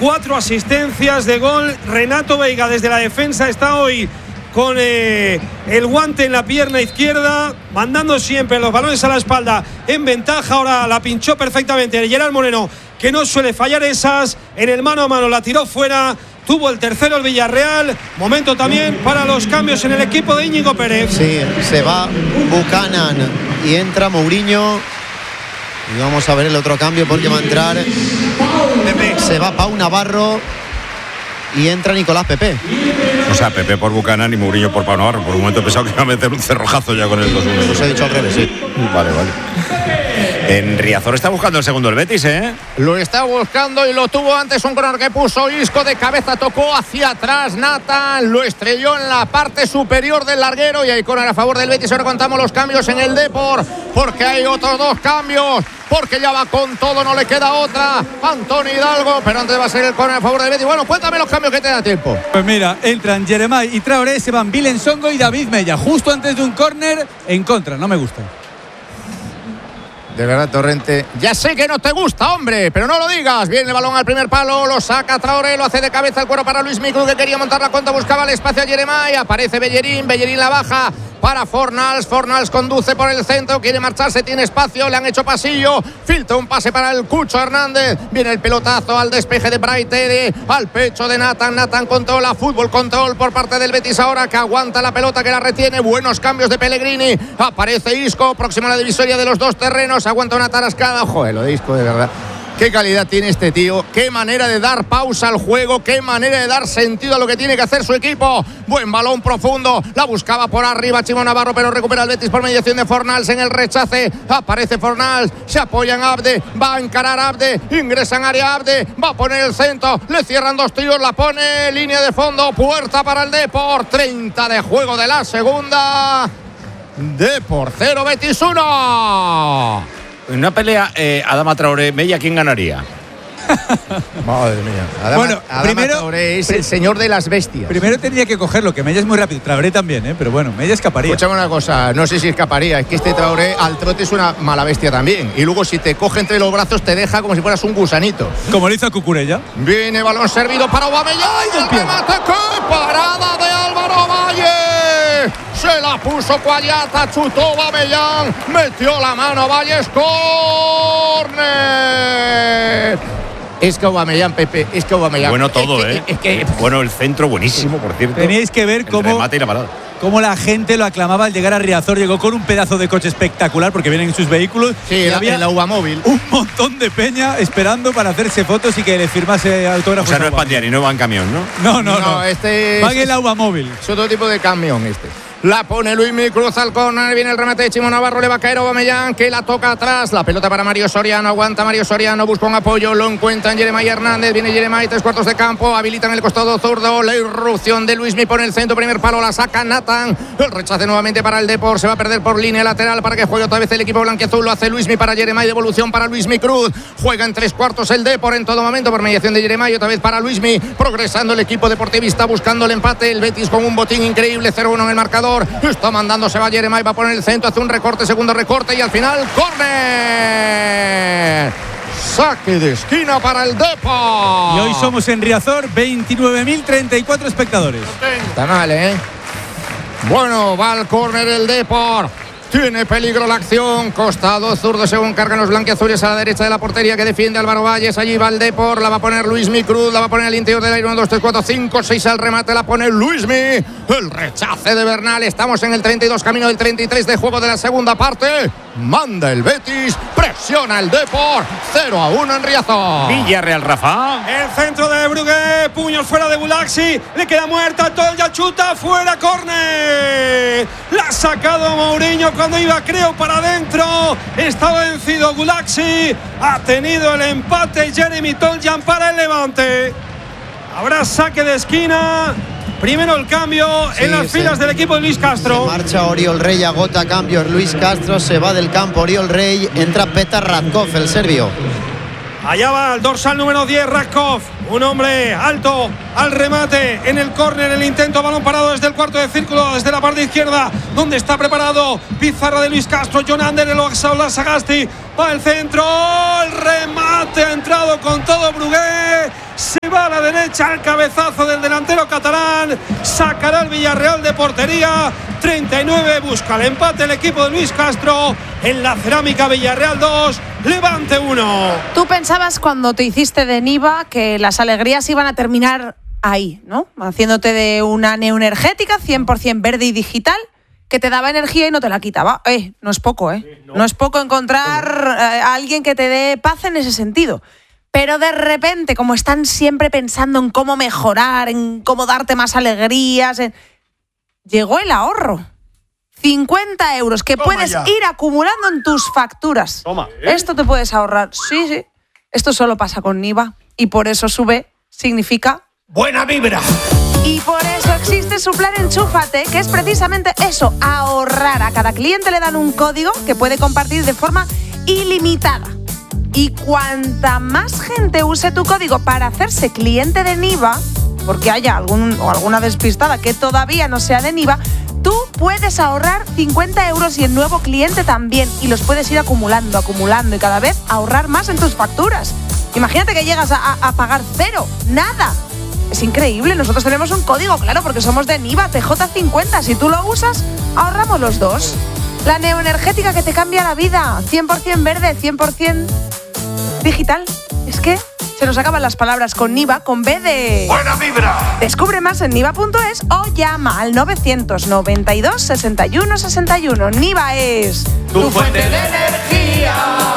4 asistencias de gol. Renato Veiga desde la defensa está hoy con el guante en la pierna izquierda, mandando siempre los balones a la espalda en ventaja. Ahora la pinchó perfectamente Gerard Moreno, que no suele fallar esas. En el mano a mano la tiró fuera. Tuvo el tercero el Villarreal. Momento también para los cambios en el equipo de Íñigo Pérez. Sí, se va Buchanan y entra Mourinho. Y vamos a ver el otro cambio porque va a entrar Pepe. Se va Pau Navarro y entra Nicolás Pepe. O sea, Pepe por Buchanan y Mourinho por Pau Navarro. Por un momento he pensado que iba a meter un cerrojazo ya con el 2-1. Os he dicho al revés, sí. Vale. En Riazor está buscando el segundo el Betis, ¿eh? Lo está buscando y lo tuvo antes. Un corner que puso Isco de cabeza, tocó hacia atrás Nathan, lo estrelló en la parte superior del larguero y hay corner a favor del Betis. Ahora contamos los cambios en el Depor, porque hay otros 2 cambios, porque ya va con todo, no le queda otra. Antonio Hidalgo, pero antes va a ser el corner a favor del Betis. Bueno, cuéntame los cambios que te da tiempo. Pues mira, entran Jeremai y Traoré, se van Vilen Songo y David Mella, justo antes de un córner en contra. No me gusta. De verdad, Torrente, ya sé que no te gusta, hombre, pero no lo digas. Viene el balón al primer palo, lo saca Traoré, lo hace de cabeza, el cuero para Luis Micru, que quería montar la cuenta, buscaba el espacio a Jeremai, aparece Bellerín la baja para Fornals conduce por el centro, quiere marcharse, tiene espacio, le han hecho pasillo, filtra un pase para el Cucho Hernández, viene el pelotazo al despeje de Braitere, al pecho de Nathan controla, fútbol control por parte del Betis ahora, que aguanta la pelota, que la retiene, buenos cambios de Pellegrini, aparece Isco, próximo a la divisoria de los 2 terrenos, aguanta una tarascada, joder, lo de Isco de verdad. Qué calidad tiene este tío, qué manera de dar pausa al juego, qué manera de dar sentido a lo que tiene que hacer su equipo. Buen balón profundo, la buscaba por arriba Chimo Navarro, pero recupera el Betis por mediación de Fornals en el rechace. Aparece Fornals, se apoya en Abde, va a encarar Abde, ingresa en área Abde, va a poner el centro, le cierran 2 tiros, la pone, línea de fondo, puerta para el Depor, 30 de juego de la segunda. Depor 0, Betis 1. En una pelea, Adama Traoré, Mella, ¿quién ganaría? Madre mía. Bueno, primero Traoré es el señor de las bestias. Primero tendría que cogerlo, que Mella es muy rápido. Traoré también, pero bueno, Mella escaparía. Escúchame una cosa, no sé si escaparía. Es que este Traoré al trote es una mala bestia también. Y luego si te coge entre los brazos te deja como si fueras un gusanito. Como le hizo a Cucurella. Viene balón servido para Aubameyang. ¡Ay, el remate! ¡Qué parada de Álvaro Valle! Se la puso Cuallata, chutó Aubameyang, metió la mano Valles, córner. Es que Aubameyang, Pepe, es que Aubameyang. Bueno todo, bueno, el centro buenísimo, por cierto. Teníais que ver cómo remate y la parada. Cómo la gente lo aclamaba al llegar a Riazor. Llegó con un pedazo de coche espectacular porque vienen en sus vehículos. Sí, había el Aubamóvil. Un montón de peña esperando para hacerse fotos y que le firmase autógrafos. O sea, no es Pandiani, no va en camión, ¿no? No. Este va en el Aubamóvil. Es otro tipo de camión este. La pone Luismi, cruza el córner, viene el remate de Chimo Navarro, le va a caer Aubameyang, que la toca atrás, la pelota para Mario Soriano, aguanta Mario Soriano, busca un apoyo, lo encuentra en Jeremai Hernández, viene Jeremai, 3/4 de campo, habilitan el costado zurdo, la irrupción de Luismi por el centro, primer palo, la saca Nathan, el rechace nuevamente para el Depor, se va a perder por línea lateral para que juegue otra vez el equipo blanquiazul, lo hace Luismi para Jeremai, devolución para Luismi Cruz, juega en 3/4 el Depor en todo momento por mediación de Jeremai, otra vez para Luismi, progresando el equipo deportivista, buscando el empate, el Betis con un botín increíble, 0-1 en el marcador, está mandando. Se va Jeremai, va a poner el centro, hace un recorte, segundo recorte y al final córner. Saque de esquina para el Depor. Y hoy somos en Riazor 29.034 espectadores. Está mal, Bueno, va al córner el Depor. Tiene peligro la acción, costado zurdo según cargan los blanquiazules a la derecha de la portería que defiende Álvaro Valles, allí va el Depor, la va a poner Luismi Cruz, la va a poner al interior del aire, 1, 2, 3, 4, 5, 6 al remate, la pone Luismi, el rechace de Bernal, estamos en el 32, camino del 33 de juego de la segunda parte, manda el Betis, presiona el Depor, 0-1 en Riazor. Villarreal, Rafa. El centro de Brugué, puños fuera de Gulaxi, le queda muerta, Tolja chuta, fuera, córner, la ha sacado Mourinho cuando iba, creo, para adentro, está vencido Gulaxi, ha tenido el empate Jeremy Toljan para el Levante. Habrá saque de esquina. Primero el cambio en las filas del equipo de Luis Castro. Se marcha Oriol Rey, agota cambios Luis Castro, se va del campo Oriol Rey, entra Petar Radkov, el serbio. Allá va el dorsal número 10, Radkov, un hombre alto al remate en el córner, el intento, balón parado desde el cuarto de círculo, desde la parte izquierda, donde está preparado pizarra de Luis Castro, John Ander, el Oxaola Sagasti, va el centro, el remate ha entrado con todo Brugué, se va derecha, el cabezazo del delantero catalán. Sacará el Villarreal de portería. 39, busca el empate el equipo de Luis Castro. En la Cerámica, Villarreal 2, Levante 1. Tú pensabas cuando te hiciste de Niva que las alegrías iban a terminar ahí, ¿no? Haciéndote de una neoenergética 100% verde y digital que te daba energía y no te la quitaba. No es poco, No es poco encontrar a alguien que te dé paz en ese sentido. Pero de repente, como están siempre pensando en cómo mejorar, en cómo darte más alegrías, llegó el ahorro. 50 euros que puedes ir acumulando en tus facturas. Toma. Esto te puedes ahorrar. Sí. Esto solo pasa con Niva. Y por eso Sube significa buena vibra. Y por eso existe su plan Enchúfate, que es precisamente eso, ahorrar. A cada cliente le dan un código que puede compartir de forma ilimitada. Y cuanta más gente use tu código para hacerse cliente de Niva, porque haya alguna despistada que todavía no sea de Niva, tú puedes ahorrar 50 euros y el nuevo cliente también. Y los puedes ir acumulando y cada vez ahorrar más en tus facturas. Imagínate que llegas a pagar cero, nada. Es increíble, nosotros tenemos un código, claro, porque somos de Niva, TJ50. Si tú lo usas, ahorramos los dos. La neoenergética que te cambia la vida, 100% verde, 100% digital. Es que se nos acaban las palabras con Niva, con B de buena vibra. Descubre más en niva.es o llama al 992 61 61. Niva es tu fuente de energía.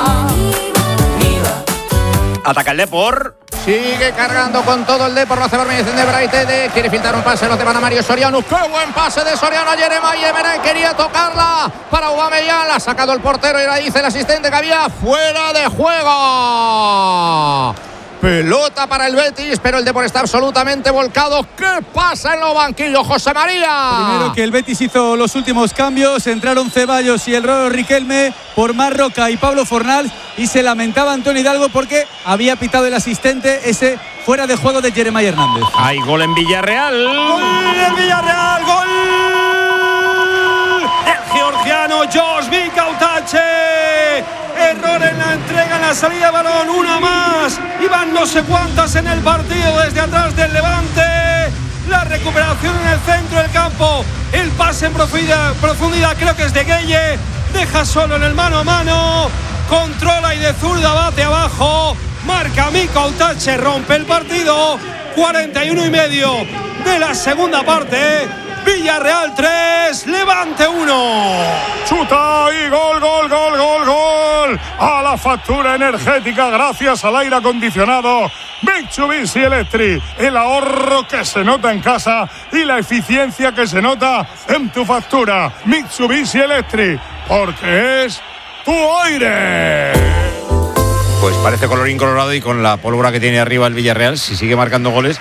Ataca el Depor. Sigue cargando con todo el Depor. Lo hace Bermúdez de Braitede. Quiere filtrar un pase. Lo te van a Mario Soriano. ¡Qué buen pase de Soriano! Jeremai Emeray quería tocarla para Aubameyang. La ha sacado el portero y la dice el asistente que había fuera de juego. Pelota para el Betis, pero el Depor está absolutamente volcado. ¿Qué pasa en los banquillos, José María? Primero que el Betis hizo los últimos cambios. Entraron Ceballos y el Roro Riquelme por Marroca y Pablo Fornals. Y se lamentaba Antonio Hidalgo porque había pitado el asistente ese fuera de juego de Jeremai Hernández. Hay gol en Villarreal. ¡Gol del Villarreal! ¡Gol! El georgiano Josvik Autache. Error en la entrega, en la salida de balón, una más. Iban no sé cuántas en el partido desde atrás del Levante. La recuperación en el centro del campo. El pase en profundidad creo que es de Gueye. Deja solo en el mano a mano. Controla y de zurda bate abajo. Marca Miko Autache, rompe el partido. 41,5 de la segunda parte. Villarreal 3, Levante 1. Chuta y gol. A la factura energética gracias al aire acondicionado Mitsubishi Electric. El ahorro que se nota en casa y la eficiencia que se nota en tu factura. Mitsubishi Electric, porque es tu aire. Pues parece colorín colorado y con la pólvora que tiene arriba el Villarreal, si sigue marcando goles,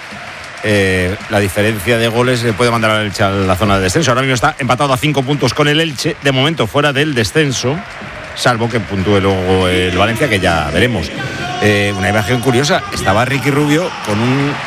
la diferencia de goles puede mandar al Elche a la zona de descenso. Ahora mismo está empatado a 5 puntos con el Elche, de momento fuera del descenso, salvo que puntúe luego el Valencia, que ya veremos. Una imagen curiosa, estaba Ricky Rubio con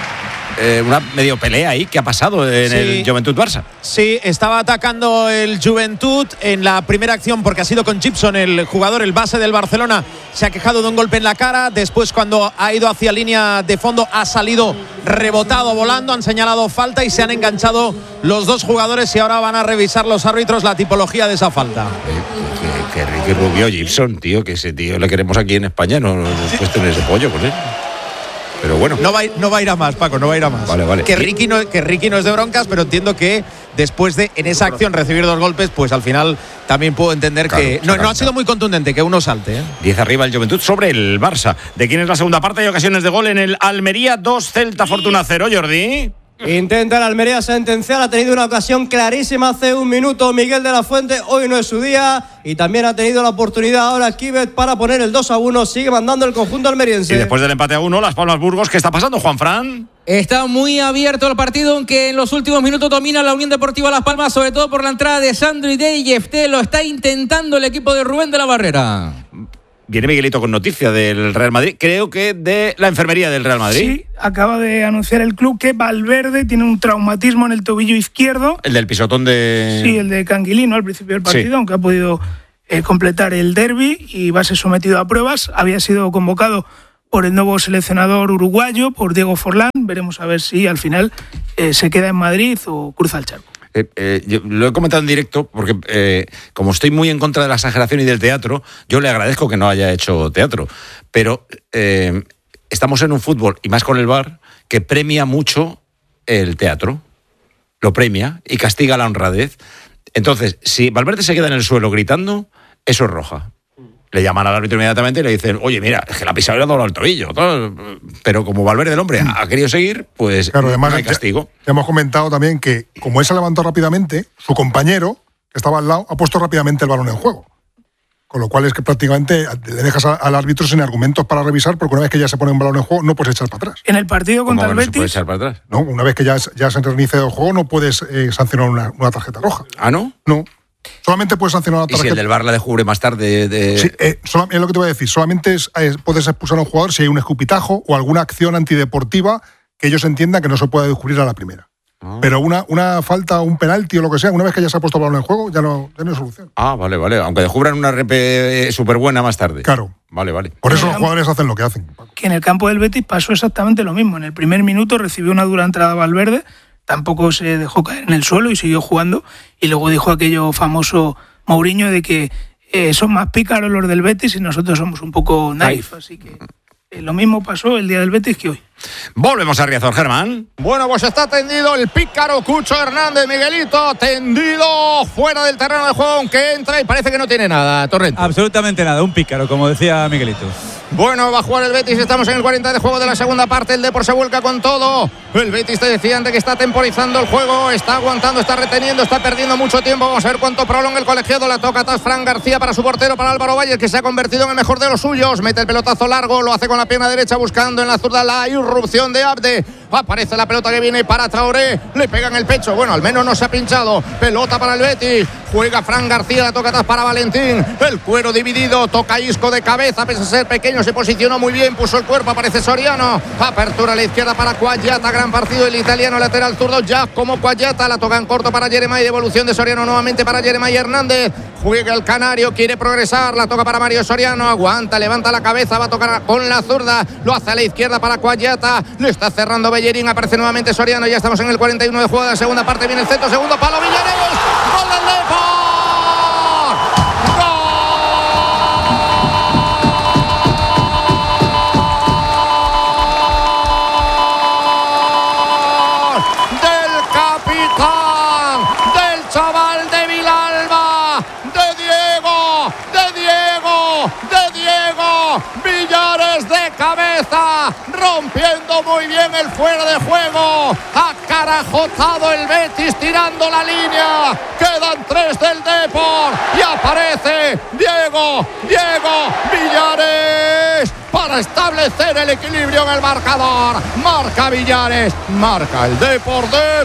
una medio pelea ahí. ¿Qué ha pasado en el Juventud Barça? Sí, estaba atacando el Juventud en la primera acción porque ha sido con Gibson, el jugador, el base del Barcelona. Se ha quejado de un golpe en la cara. Después, cuando ha ido hacia línea de fondo, ha salido rebotado volando. Han señalado falta y se han enganchado los dos jugadores y ahora van a revisar los árbitros la tipología de esa falta. Que Ricky Rubio Gibson, tío, que ese tío le queremos aquí en España, no nos puedes tener ese pollo con él. Pero bueno. No va a ir a más, Paco, no va a ir a más. Vale. Que Ricky no es de broncas, pero entiendo que después de, en esa acción, recibir 2 golpes, pues al final también puedo entender que no ha sido muy contundente, que uno salte. 10 arriba el Juventud sobre el Barça. ¿De quién es la segunda parte? Hay ocasiones de gol en el Almería 2, Celta Fortuna 0, Jordi. Intenta el Almería sentenciar, ha tenido una ocasión clarísima hace un minuto Miguel de la Fuente, hoy no es su día y también ha tenido la oportunidad ahora Kibet para poner el 2-1, sigue mandando el conjunto almeriense. Y después del empate a 1, Las Palmas Burgos, ¿qué está pasando, Juanfran? Está muy abierto el partido, aunque en los últimos minutos domina la Unión Deportiva Las Palmas, sobre todo por la entrada de Sandro y de Yefté, lo está intentando el equipo de Rubén de la Barrera. Viene Miguelito con noticia del Real Madrid, creo que de la enfermería del Real Madrid. Sí, acaba de anunciar el club que Valverde tiene un traumatismo en el tobillo izquierdo. El del pisotón de... Sí, el de Canguilino al principio del partido, aunque ha podido completar el derbi y va a ser sometido a pruebas. Había sido convocado por el nuevo seleccionador uruguayo, por Diego Forlán. Veremos a ver si al final se queda en Madrid o cruza el charco. Yo lo he comentado en directo porque como estoy muy en contra de la exageración y del teatro, yo le agradezco que no haya hecho teatro, pero estamos en un fútbol, y más con el VAR, que premia mucho el teatro, lo premia y castiga la honradez. Entonces, si Valverde se queda en el suelo gritando, eso es roja. Le llaman al árbitro inmediatamente y le dicen, oye, mira, es que la pisada le ha dado al tobillo. Pero como Valverde, el hombre, ha querido seguir, pues claro, además, no hay castigo. Ya hemos comentado también que, como él se levantó rápidamente, su compañero, que estaba al lado, ha puesto rápidamente el balón en juego. Con lo cual es que prácticamente le dejas al árbitro sin argumentos para revisar, porque una vez que ya se pone un balón en juego, no puedes echar para atrás. En el partido contra el Betis... ¿No se puede echar para atrás? No, una vez que ya se ha reiniciado el juego, no puedes sancionar una tarjeta roja. ¿Ah, no? No. Solamente puedes sancionar una tarjeta. ¿Y si el del VAR la descubre más tarde? Sí, es lo que te voy a decir. Solamente puedes expulsar a un jugador si hay un escupitajo o alguna acción antideportiva que ellos entiendan que no se pueda descubrir a la primera. Pero una falta, un penalti o lo que sea, una vez que ya se ha puesto el balón en juego, ya no hay solución. Ah, vale. Aunque descubran una RP súper buena más tarde. Claro. Vale. Por eso los jugadores hacen lo que hacen. Que en el campo del Betis pasó exactamente lo mismo. En el primer minuto recibió una dura entrada Valverde, tampoco se dejó caer en el suelo y siguió jugando. Y luego dijo aquello famoso Mourinho de que son más pícaros los del Betis y nosotros somos un poco naif. Así que lo mismo pasó el día del Betis que hoy. Volvemos a Riazor, Germán. Bueno, pues está tendido el pícaro Cucho Hernández, Miguelito, tendido fuera del terreno de juego, aunque entra y parece que no tiene nada, Torrente. Absolutamente nada, un pícaro, como decía Miguelito. Bueno, va a jugar el Betis, estamos en el 40 de juego de la segunda parte, el Depor se vuelca con todo. El Betis, te decía antes, que está temporizando el juego, está aguantando, está reteniendo, está perdiendo mucho tiempo. Vamos a ver cuánto prolonga el colegiado. La toca atrás Fran García para su portero, para Álvaro Valle, que se ha convertido en el mejor de los suyos. Mete el pelotazo largo, lo hace con la pierna derecha, buscando en la zurda la irrupción de Abde. Aparece la pelota que viene para Traoré, le pega en el pecho, bueno, al menos no se ha pinchado. Pelota para el Betis, juega Fran García, la toca atrás para Valentín, el cuero dividido, toca Isco de cabeza, pese a ser pequeño, se posicionó muy bien, puso el cuerpo, aparece Soriano, apertura a la izquierda para Cuagliata, gran partido el italiano, lateral zurdo, ya como Cuagliata, la toca en corto para Jeremai, devolución de Soriano nuevamente para Jeremai Hernández, juega el canario, quiere progresar, la toca para Mario Soriano, aguanta, levanta la cabeza, va a tocar con la zurda, lo hace a la izquierda para Cuagliata, lo está cerrando Bellerín, aparece nuevamente Soriano, ya estamos en el 41 de juego de la segunda parte, viene el centro, segundo palo, Villareos, gol del Depor. Rompiendo muy bien el fuera de juego, acarajotado el Betis tirando la línea, quedan 3 del Depor y aparece Diego Villares para establecer el equilibrio en el marcador. Marca Villares, marca el Depor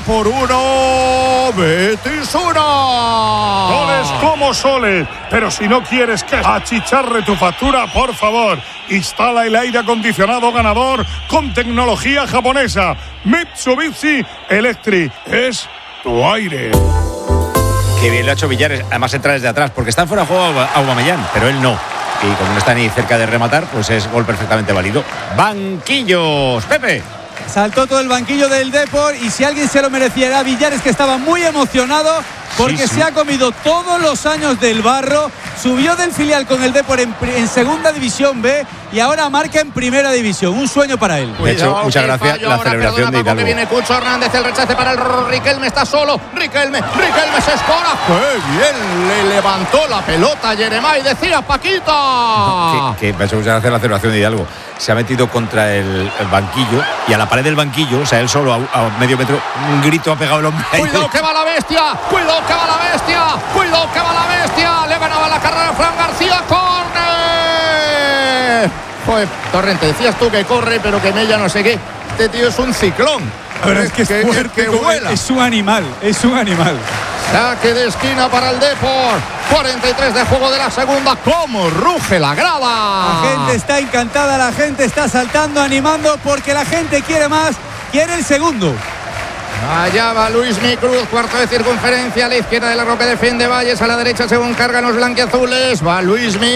1, Betis 1. Soles como soles, pero si no quieres que achicharre tu factura, por favor, instala el aire acondicionado ganador con tecnología japonesa. Mitsubishi Electric es tu aire. Qué bien lo ha hecho Villares, además entra desde atrás, porque está fuera de juego Aubameyang, pero él no. Y como no está ni cerca de rematar, pues es gol perfectamente válido. Banquillos, Pepe. Saltó todo el banquillo del Depor y si alguien se lo merecía era Villares, que estaba muy emocionado porque se ha comido todos los años del barro, subió del filial con el Depor en segunda división B y ahora marca en primera división. Un sueño para él. De hecho, muchas gracias la celebración de Hidalgo. Que viene Cucho Hernández, el rechace para el Riquelme, está solo. Riquelme se escora. ¡Qué bien! Le levantó la pelota Jeremai, decía Paquita. Que me ha hecho muchas gracias la celebración de Hidalgo. Se ha metido contra el banquillo y a la pared del banquillo, o sea, él solo a medio metro, un grito ha pegado el hombre. ¡Cuidado que va la bestia! ¡Cuidado que va la bestia! ¡Cuidado que va la bestia! Le ganaba la carrera Fran García, ¡córner! Joder, Torrente, decías tú que corre, pero que Mella no sé qué. Este tío es un ciclón. Pero es que es fuerte, que vuela. Es un animal. Saque de esquina para el Depor. 43 de juego de la segunda. ¡Cómo ruge la grada! La gente está encantada, la gente está saltando, animando, porque la gente quiere más, quiere el segundo. Allá va Luismi Cruz, cuarto de circunferencia, a la izquierda de la roca defiende Valles, a la derecha según cargan los blanquiazules, va Luismi,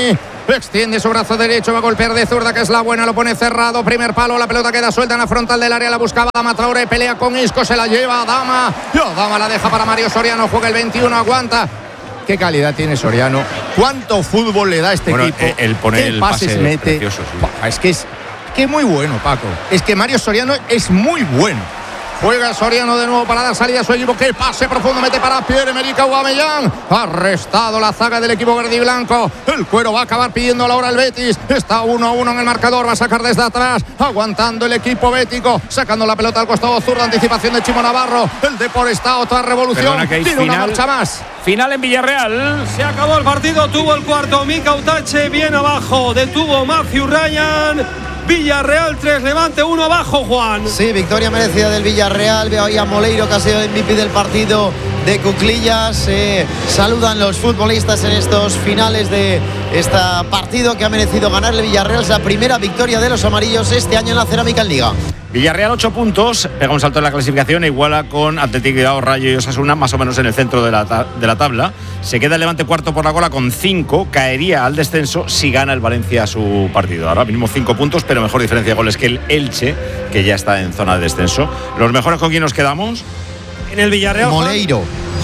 extiende su brazo derecho, va a golpear de zurda, que es la buena, lo pone cerrado, primer palo, la pelota queda suelta en la frontal del área, la buscaba Adama Traoré, pelea con Isco, se la lleva Adama, y Adama la deja para Mario Soriano, juega el 21, aguanta. Qué calidad tiene Soriano, cuánto fútbol le da a este equipo, él pone qué el pases pase mete. precioso, sí. Es que muy bueno, Paco, es que Mario Soriano es muy bueno. Juega Soriano de nuevo para dar salida a su equipo. Que pase profundo mete para Pierre-Emerick Aubameyang. Arrestado la zaga del equipo verde y blanco. El cuero va a acabar pidiendo la hora el Betis. Está 1-1 en el marcador. Va a sacar desde atrás. Aguantando el equipo bético. Sacando la pelota al costado zurdo. Anticipación de Chimo Navarro. El Depor está otra revolución. Tiene una marcha más. Final en Villarreal. Se acabó el partido. Tuvo el cuarto Mika Utache. Bien abajo. Detuvo Matthew Ryan. Villarreal 3, Levante 1 abajo, Juan. Sí, victoria merecida del Villarreal. Veo ahí a Moleiro, que ha sido MVP del partido de Cuclillas. Saludan los futbolistas en estos finales de este partido que ha merecido ganar el Villarreal. Es la primera victoria de los amarillos este año en la Cerámica en Liga. Villarreal 8 puntos, pega un salto en la clasificación e iguala con Athletic Bilbao, Rayo y Osasuna, más o menos en el centro de la tabla. Se queda el Levante cuarto por la cola con 5, caería al descenso si gana el Valencia su partido. Ahora mismo 5 puntos, pero mejor diferencia de goles que el Elche, que ya está en zona de descenso. ¿Los mejores con quién nos quedamos? En el Villarreal, Moleiro.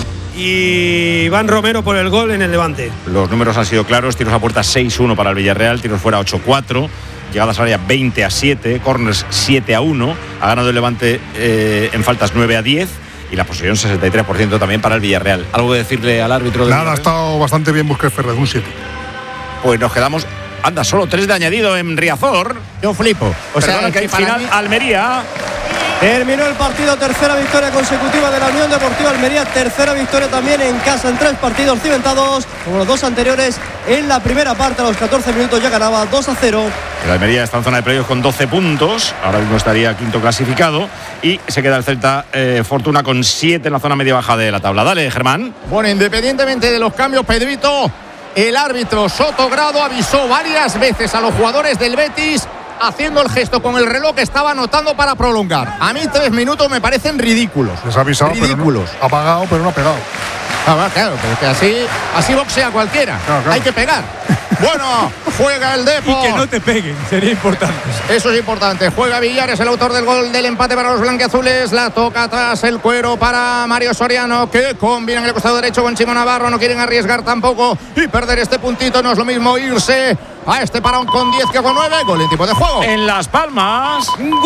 Y Iván Romero por el gol en el Levante. Los números han sido claros, tiros a puerta 6-1 para el Villarreal, tiros fuera 8-4. Llegadas al área 20-7, corners 7-1, ha ganado el Levante en faltas 9-10 y la posesión 63% también para el Villarreal. ¿Algo que decirle al árbitro? Nada, ha estado bastante bien Busquets Ferrer, un 7. Pues nos quedamos, anda, solo 3 de añadido en Riazor. Yo flipo. Perdona, que hay final Almería. Terminó el partido, tercera victoria consecutiva de la Unión Deportiva Almería, tercera victoria también en casa en 3 partidos cimentados, como los 2 anteriores. En la primera parte, a los 14 minutos, ya ganaba 2-0. El Almería está en zona de playoff con 12 puntos, ahora mismo estaría quinto clasificado, y se queda el Celta Fortuna con 7 en la zona media-baja de la tabla. Dale, Germán. Bueno, independientemente de los cambios, Pedrito, el árbitro Sotogrado avisó varias veces a los jugadores del Betis, haciendo el gesto con el reloj que estaba anotando para prolongar. A mí 3 minutos me parecen ridículos. Les ha avisado, ridículos. Pero no, ha pagado, pero no ha pegado. Claro, pero es que así boxea cualquiera. Claro. Hay que pegar. Bueno, juega el Depor. Y que no te peguen, sería importante. Eso es importante. Juega Villares, el autor del gol del empate para los blanquiazules. La toca atrás el cuero para Mario Soriano, que combina en el costado derecho con Chimo Navarro. No quieren arriesgar tampoco y perder este puntito. No es lo mismo irse a este parón con 10 que con 9. Gol en tiempo de juego. En Las Palmas.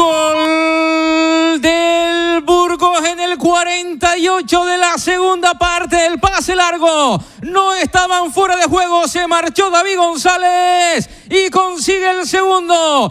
Gol del Burgos en el 48 de la segunda parte. El pase largo. No estaban fuera de juego. Se marchó David González y consigue el segundo.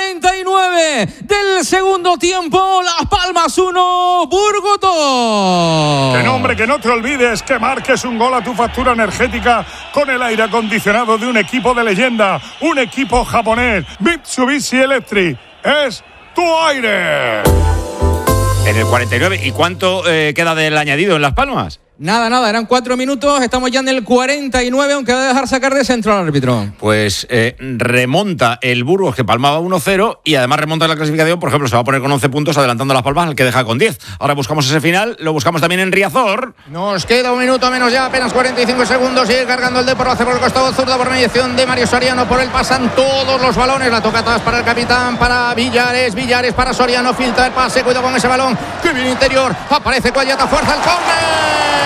49 del segundo tiempo. Las Palmas 1, Burgos 2. Que nombre, que no te olvides que marques un gol a tu factura energética con el aire acondicionado de un equipo de leyenda, un equipo japonés. Mitsubishi Electric es tu aire. En el 49. ¿Y cuánto queda del añadido en Las Palmas? Nada, eran 4 minutos, estamos ya en el 49, aunque va a dejar sacar de centro al árbitro. Pues remonta el Burgos, que palmaba 1-0, y además remonta la clasificación, por ejemplo, se va a poner con 11 puntos, adelantando a Las Palmas, al que deja con 10. Ahora buscamos ese final, lo buscamos también en Riazor. Nos queda 1 minuto menos ya, apenas 45 segundos, sigue cargando el Depor, lo hace por el costado zurdo por mediación de Mario Soriano, por él pasan todos los balones, la toca atrás para el capitán, para Villares para Soriano, filtra el pase, cuidado con ese balón, que viene interior, aparece Coayata, fuerza el córner.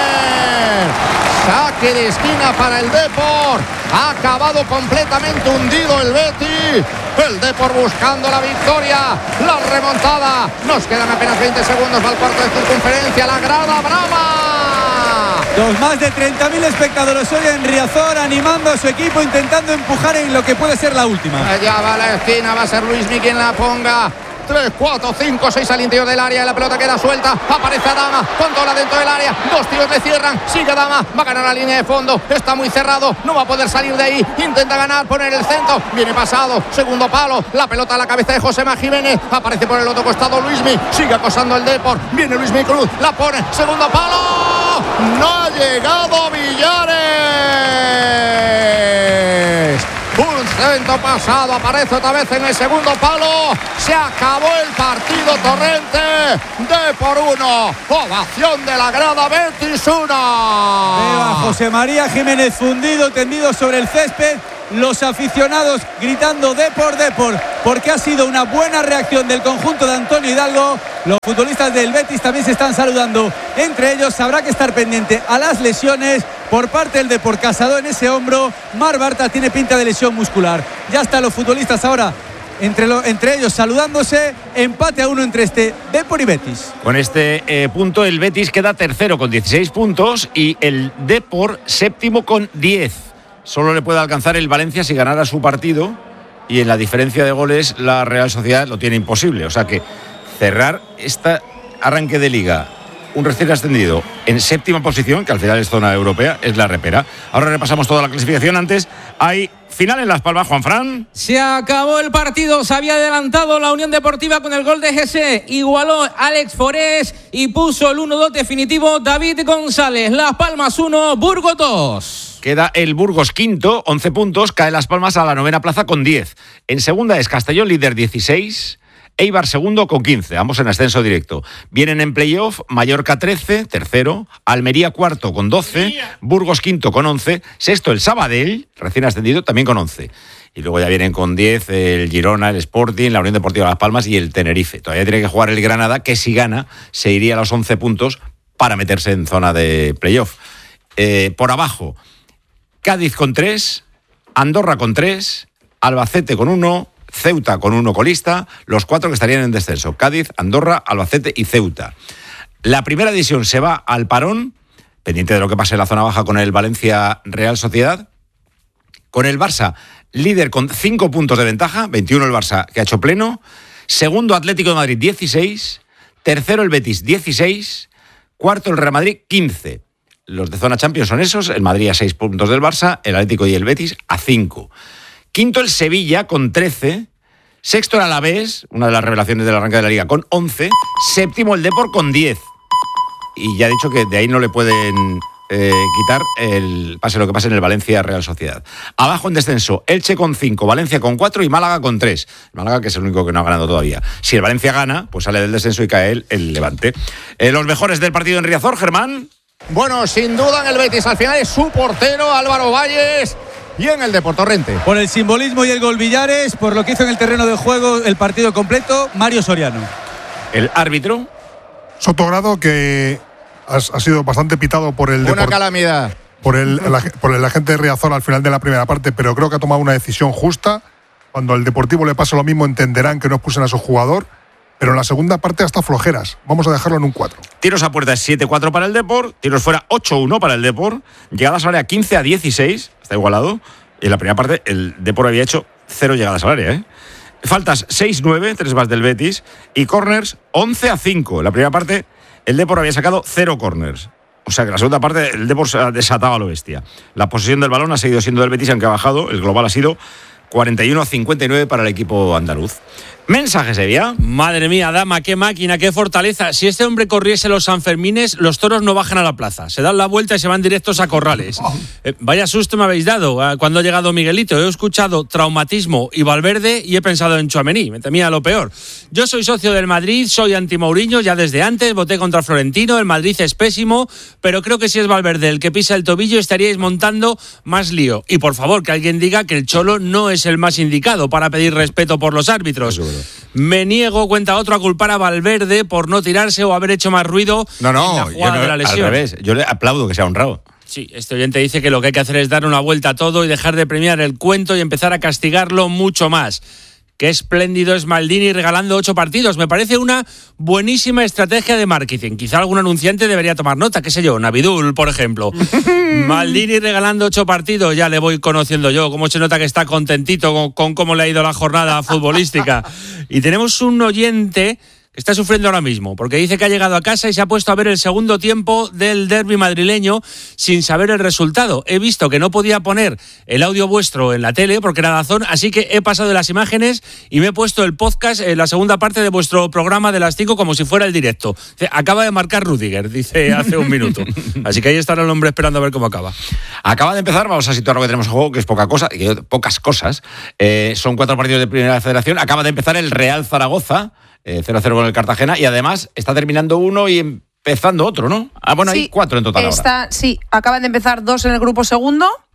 Saque de esquina para el Depor. Ha acabado completamente hundido el Betis. El Depor buscando la victoria, la remontada. Nos quedan apenas 20 segundos para el cuarto de circunferencia. La grada brava. Los más de 30.000 espectadores hoy en Riazor, animando a su equipo, intentando empujar en lo que puede ser la última. Allá va la esquina, va a ser Luismi quien la ponga. 3, 4, 5, 6 al interior del área. La pelota queda suelta. Aparece Adama. Controla dentro del área. 2 tiros le cierran. Sigue Adama. Va a ganar la línea de fondo. Está muy cerrado. No va a poder salir de ahí. Intenta ganar. Poner el centro. Viene pasado. Segundo palo. La pelota a la cabeza de Josema Jiménez. Aparece por el otro costado Luismi. Sigue acosando el Depor. Viene Luismi Cruz. La pone. Segundo palo. No ha llegado Villares. Un centro pasado, aparece otra vez en el segundo palo. Se acabó el partido, Torrente. Depor 1, ovación de la grada, Betis 1. José María Jiménez fundido, tendido sobre el césped. los aficionados gritando Depor, Depor, porque ha sido una buena reacción del conjunto de Antonio Hidalgo. Los futbolistas del Betis también se están saludando entre ellos. Habrá que estar pendiente a las lesiones por parte del Depor. Casado en ese hombro, Mar Bartra tiene pinta de lesión muscular. Ya están los futbolistas ahora entre ellos saludándose. Empate a 1 entre Depor y Betis. Con este punto el Betis queda tercero con 16 puntos y el Depor séptimo con 10. Solo le puede alcanzar el Valencia si ganara su partido, y en la diferencia de goles la Real Sociedad lo tiene imposible. O sea que cerrar este arranque de liga, un recién ascendido en séptima posición, que al final es zona europea, es la repera. Ahora repasamos toda la clasificación. Antes hay final en Las Palmas, Juanfran. Se acabó el partido, se había adelantado la Unión Deportiva con el gol de Jesse, igualó Alex Forés y puso el 1-2 definitivo David González. Las Palmas 1, Burgos 2. Queda el Burgos quinto, 11 puntos, cae Las Palmas a la 9ª plaza con 10. En segunda es Castellón, líder, 16. Eibar segundo con 15, ambos en ascenso directo. Vienen en playoff Mallorca 13, tercero, Almería cuarto con 12, Burgos quinto con 11, sexto el Sabadell, recién ascendido, también con 11. Y luego ya vienen con 10 el Girona, el Sporting, la Unión Deportiva Las Palmas y el Tenerife. Todavía tiene que jugar el Granada, que si gana se iría a los 11 puntos para meterse en zona de playoff. Por abajo, Cádiz con 3, Andorra con 3, Albacete con 1, Ceuta con 1 colista, los 4 que estarían en descenso: Cádiz, Andorra, Albacete y Ceuta. La primera división se va al parón, pendiente de lo que pase en la zona baja con el Valencia Real Sociedad, con el Barça líder con 5 puntos de ventaja, 21 el Barça, que ha hecho pleno, segundo Atlético de Madrid 16, tercero el Betis 16, cuarto el Real Madrid 15. Los de zona Champions son esos: el Madrid a 6 puntos del Barça, el Atlético y el Betis a 5. Quinto el Sevilla con 13, sexto el Alavés, una de las revelaciones del arranque de la Liga, con 11, séptimo el Depor con 10. Y ya he dicho que de ahí no le pueden quitar el pase lo que pase en el Valencia Real Sociedad. Abajo en descenso, Elche con 5, Valencia con 4 y Málaga con 3. Málaga, que es el único que no ha ganado todavía. Si el Valencia gana, pues sale del descenso y cae el Levante. Los mejores del partido en Riazor, Germán. Bueno, sin duda en el Betis al final es su portero Álvaro Valles. Y en el Depor Torrente, por el simbolismo y el gol Villares, por lo que hizo en el terreno de juego el partido completo, Mario Soriano. El árbitro Sotogrado, que ha sido bastante pitado por el una calamidad por el agente de Riazor al final de la primera parte, pero creo que ha tomado una decisión justa. Cuando al Deportivo le pase lo mismo, entenderán que no expulsen a su jugador, pero en la segunda parte hasta flojeras. Vamos a dejarlo en un 4. Tiros a puerta 7-4 para el Depor, tiros fuera 8-1 para el Depor, llegadas al área 15-16, está igualado, y en la primera parte el Depor había hecho 0 llegadas al área. Faltas 6-9, 3 más del Betis, y corners 11-5. En la primera parte el Depor había sacado 0 corners. O sea que en la segunda parte el Depor se ha desatado a lo bestia. La posesión del balón ha seguido siendo del Betis, aunque ha bajado. El global ha sido 41-59 para el equipo andaluz. Mensaje, Sevilla. Madre mía, dama, qué máquina, qué fortaleza. Si este hombre corriese los Sanfermines, los toros no bajan a la plaza. Se dan la vuelta y se van directos a corrales. Vaya susto me habéis dado cuando ha llegado Miguelito. He escuchado traumatismo y Valverde y he pensado en Tchouaméni. Me temía lo peor. Yo soy socio del Madrid, soy anti-Mourinho ya desde antes, voté contra Florentino, el Madrid es pésimo, pero creo que si es Valverde el que pisa el tobillo estaríais montando más lío. Y por favor, que alguien diga que el Cholo no es el más indicado para pedir respeto por los árbitros. Me niego, cuenta otro, a culpar a Valverde por no tirarse o haber hecho más ruido en la jugada de la lesión. Al revés, yo le aplaudo que sea honrado. Sí, este oyente dice que lo que hay que hacer es dar una vuelta a todo y dejar de premiar el cuento y empezar a castigarlo mucho más. Qué espléndido es Maldini regalando 8 partidos. Me parece una buenísima estrategia de marketing. Quizá algún anunciante debería tomar nota, qué sé yo, Navidul, por ejemplo. Maldini regalando 8 partidos, ya le voy conociendo yo. Cómo se nota que está contentito con cómo le ha ido la jornada futbolística. Y tenemos un oyente que está sufriendo ahora mismo, porque dice que ha llegado a casa y se ha puesto a ver el segundo tiempo del derbi madrileño sin saber el resultado. He visto que no podía poner el audio vuestro en la tele porque era DAZN, así que he pasado de las imágenes y me he puesto el podcast en la segunda parte de vuestro programa de las 5 como si fuera el directo. Acaba de marcar Rüdiger, dice hace un minuto. Así que ahí estará el hombre esperando a ver cómo acaba. Acaba de empezar, vamos a situar lo que tenemos en juego, que es pocas cosas. Son 4 partidos de Primera Federación. Acaba de empezar el Real Zaragoza, 0-0 con el Cartagena, y además está terminando uno y empezando otro, ¿no? Bueno, sí, hay 4 en total ahora. Sí, acaban de empezar 2 en el grupo segundo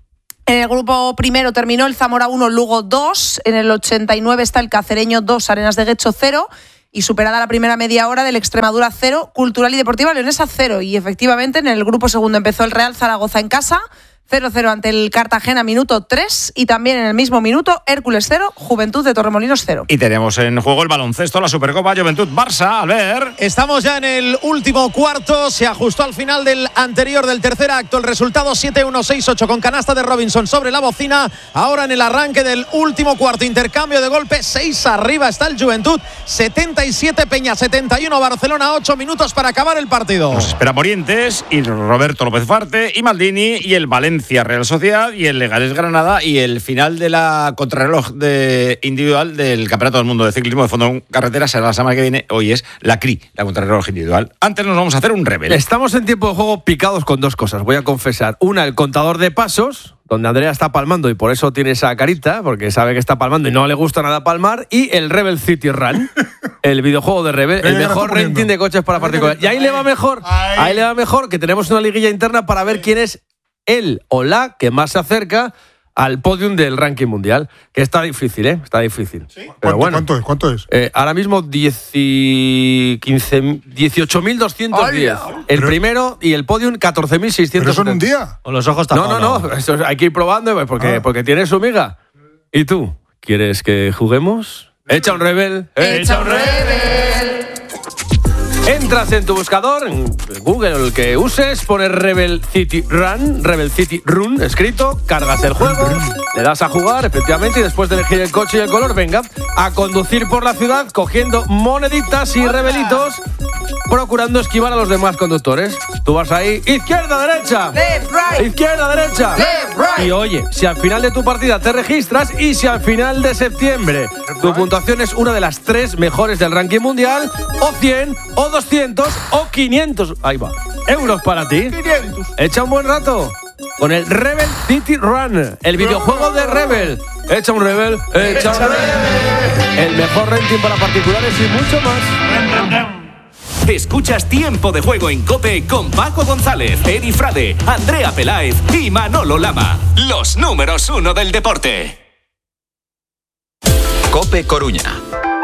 En el grupo primero terminó el Zamora 1, Lugo 2. En el 89 está el Cacereño 2, Arenas de Guecho 0. Y superada la primera media hora del Extremadura 0, Cultural y Deportiva Leonesa 0. Y efectivamente en el grupo segundo empezó el Real Zaragoza en casa, 0-0 ante el Cartagena, minuto 3. Y también en el mismo minuto, Hércules 0, Juventud de Torremolinos 0. Y tenemos en juego el baloncesto, la Supercopa Juventud-Barça. A ver. Estamos ya en el último cuarto. Se ajustó al final del anterior, del tercer acto. El resultado 7-1-6-8 con canasta de Robinson sobre la bocina. Ahora en el arranque del último cuarto. Intercambio de golpes. 6 arriba está el Juventud. 77 Peña, 71 Barcelona. 8 minutos para acabar el partido. Nos espera Morientes y Roberto López Farte y Maldini y el Valencia Real Sociedad y el Leganés Granada y el final de la contrarreloj individual del Campeonato del Mundo de Ciclismo de Fondo en Carretera será la semana que viene. Hoy es la CRI, la contrarreloj individual. Antes nos vamos a hacer un rebel. Estamos en tiempo de juego picados con dos cosas, voy a confesar. Una, el contador de pasos, donde Andrea está palmando y por eso tiene esa carita, porque sabe que está palmando y no le gusta nada palmar, y el Rebel City Run, el videojuego de Rebel, el mejor renting de coches para particulares. Y ahí le va mejor, que tenemos una liguilla interna para ver quién es el o la que más se acerca al podium del ranking mundial, que está difícil, está difícil. ¿Sí? Pero bueno, ¿Cuánto es? Ahora mismo 18.210. El primero y el podium 14.600. ¿Pero eso en un día? Con los ojos tapados. No, eso hay que ir probando porque tiene su miga. ¿Y tú? ¿Quieres que juguemos? Echa un Rebel. Echa un Rebel. Entras en tu buscador, en Google o el que uses, pones Rebel City Run escrito, cargas el juego, le das a jugar, efectivamente, y después de elegir el coche y el color, venga, a conducir por la ciudad cogiendo moneditas y rebelitos, procurando esquivar a los demás conductores. Tú vas ahí, izquierda, derecha, left, right, izquierda, derecha, left, right. Y oye, si al final de tu partida te registras y si al final de septiembre tu puntuación es una de las 3 mejores del ranking mundial, o 100, o 200, o 500, ahí va, euros para ti. 500. Echa un buen rato con el Rebel City Run, el videojuego de Rebel. Echa un Rebel, echa un Rebel. El mejor renting para particulares y mucho más. Escuchas Tiempo de Juego en COPE con Paco González, Eri Frade, Andrea Peláez y Manolo Lama. Los números 1 del deporte. COPE Coruña.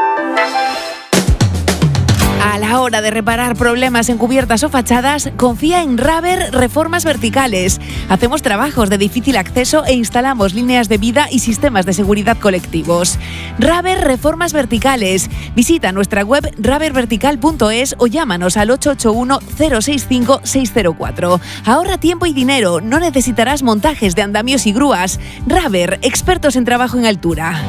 A la hora de reparar problemas en cubiertas o fachadas, confía en Raber Reformas Verticales. Hacemos trabajos de difícil acceso e instalamos líneas de vida y sistemas de seguridad colectivos. Raber Reformas Verticales. Visita nuestra web rabervertical.es o llámanos al 881-065-604. Ahorra tiempo y dinero, no necesitarás montajes de andamios y grúas. Raber, expertos en trabajo en altura.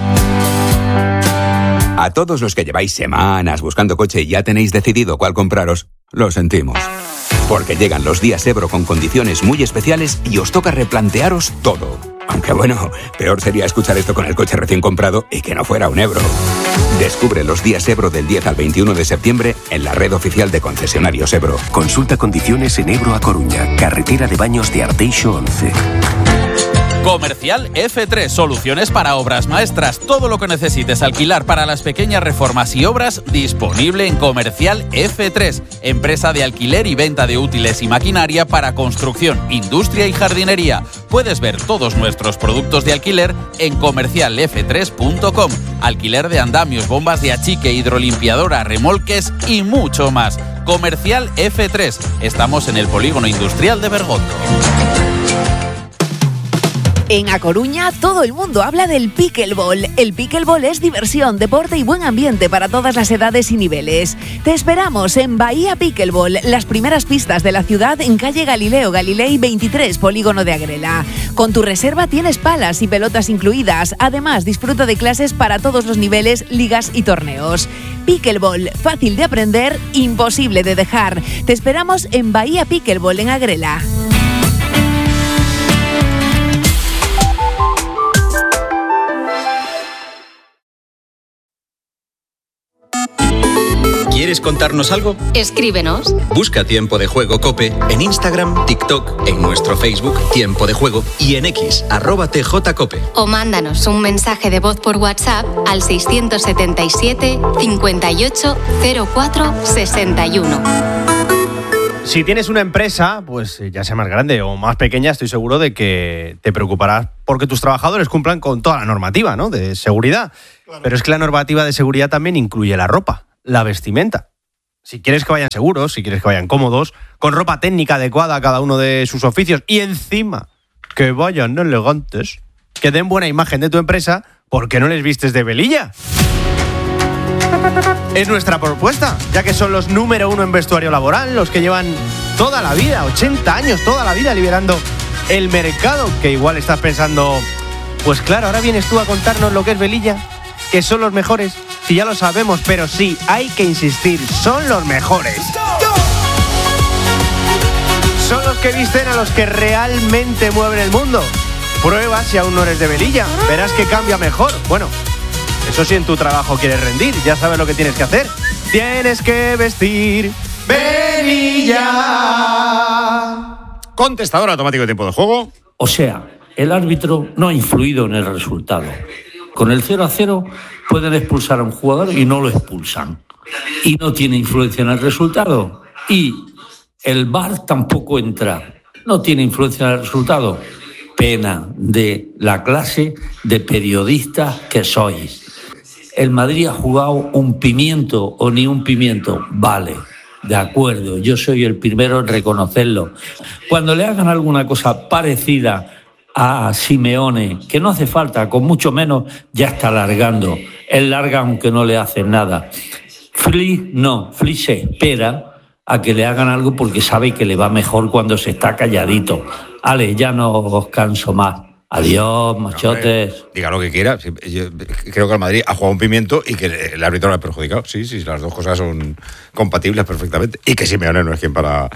A todos los que lleváis semanas buscando coche y ya tenéis decidido cuál compraros, lo sentimos. Porque llegan los días Ebro con condiciones muy especiales y os toca replantearos todo. Aunque bueno, peor sería escuchar esto con el coche recién comprado y que no fuera un Ebro. Descubre los días Ebro del 10 al 21 de septiembre en la red oficial de concesionarios Ebro. Consulta condiciones en Ebro a Coruña, carretera de Baños de Arteixo 11. Comercial F3, soluciones para obras maestras. Todo lo que necesites alquilar para las pequeñas reformas y obras, disponible en Comercial F3, empresa de alquiler y venta de útiles y maquinaria para construcción, industria y jardinería. Puedes ver todos nuestros productos de alquiler en comercialf3.com. Alquiler de andamios, bombas de achique, hidrolimpiadora, remolques y mucho más. Comercial F3. Estamos en el Polígono Industrial de Bergondo. En A Coruña, todo el mundo habla del pickleball. El pickleball es diversión, deporte y buen ambiente para todas las edades y niveles. Te esperamos en Bahía Pickleball, las primeras pistas de la ciudad en calle Galileo Galilei 23, Polígono de Agrela. Con tu reserva tienes palas y pelotas incluidas. Además, disfruta de clases para todos los niveles, ligas y torneos. Pickleball, fácil de aprender, imposible de dejar. Te esperamos en Bahía Pickleball en Agrela. ¿Quieres contarnos algo? Escríbenos. Busca Tiempo de Juego COPE en Instagram, TikTok, en nuestro Facebook Tiempo de Juego y en X, @TJCOPE. O mándanos un mensaje de voz por WhatsApp al 677 58 04 61. Si tienes una empresa, pues ya sea más grande o más pequeña, estoy seguro de que te preocuparás porque tus trabajadores cumplan con toda la normativa, ¿no?, de seguridad. Claro. Pero es que la normativa de seguridad también incluye la ropa, la vestimenta. Si quieres que vayan seguros, si quieres que vayan cómodos, con ropa técnica adecuada a cada uno de sus oficios y encima que vayan elegantes, que den buena imagen de tu empresa, ¿por qué no les vistes de velilla? Es nuestra propuesta, ya que son los número 1 en vestuario laboral, los que llevan toda la vida, 80 años, toda la vida liderando el mercado, que igual estás pensando, pues claro, ahora vienes tú a contarnos lo que es velilla, que son los mejores, si ya lo sabemos, pero sí, hay que insistir, son los mejores. Son los que visten a los que realmente mueven el mundo. Prueba si aún no eres de velilla, verás que cambia mejor. Bueno, eso sí, en tu trabajo quieres rendir, ya sabes lo que tienes que hacer. Tienes que vestir velilla. Contestador automático de tiempo de juego. O sea, el árbitro no ha influido en el resultado. Con el 0-0 pueden expulsar a un jugador y no lo expulsan. Y no tiene influencia en el resultado. Y el VAR tampoco entra. No tiene influencia en el resultado. Pena de la clase de periodistas que sois. El Madrid ha jugado un pimiento o ni un pimiento. Vale, de acuerdo, yo soy el primero en reconocerlo. Cuando le hagan alguna cosa parecida a Simeone, que no hace falta, con mucho menos, ya está largando. Él larga aunque no le hacen nada. Flick se espera a que le hagan algo porque sabe que le va mejor cuando se está calladito. Ale, ya no os canso más. Adiós, machotes. Diga lo que quiera. Yo creo que el Madrid ha jugado un pimiento y que el árbitro lo ha perjudicado. Sí, las dos cosas son compatibles perfectamente. Y que Simeone no es quien para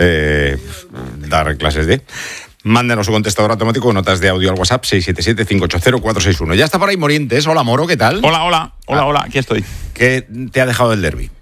dar clases de... Mándenos su contestador automático, notas de audio al WhatsApp 677-580-461. Ya está por ahí Morientes. Hola, Moro, ¿qué tal? Hola, aquí estoy. ¿Qué te ha dejado el derbi?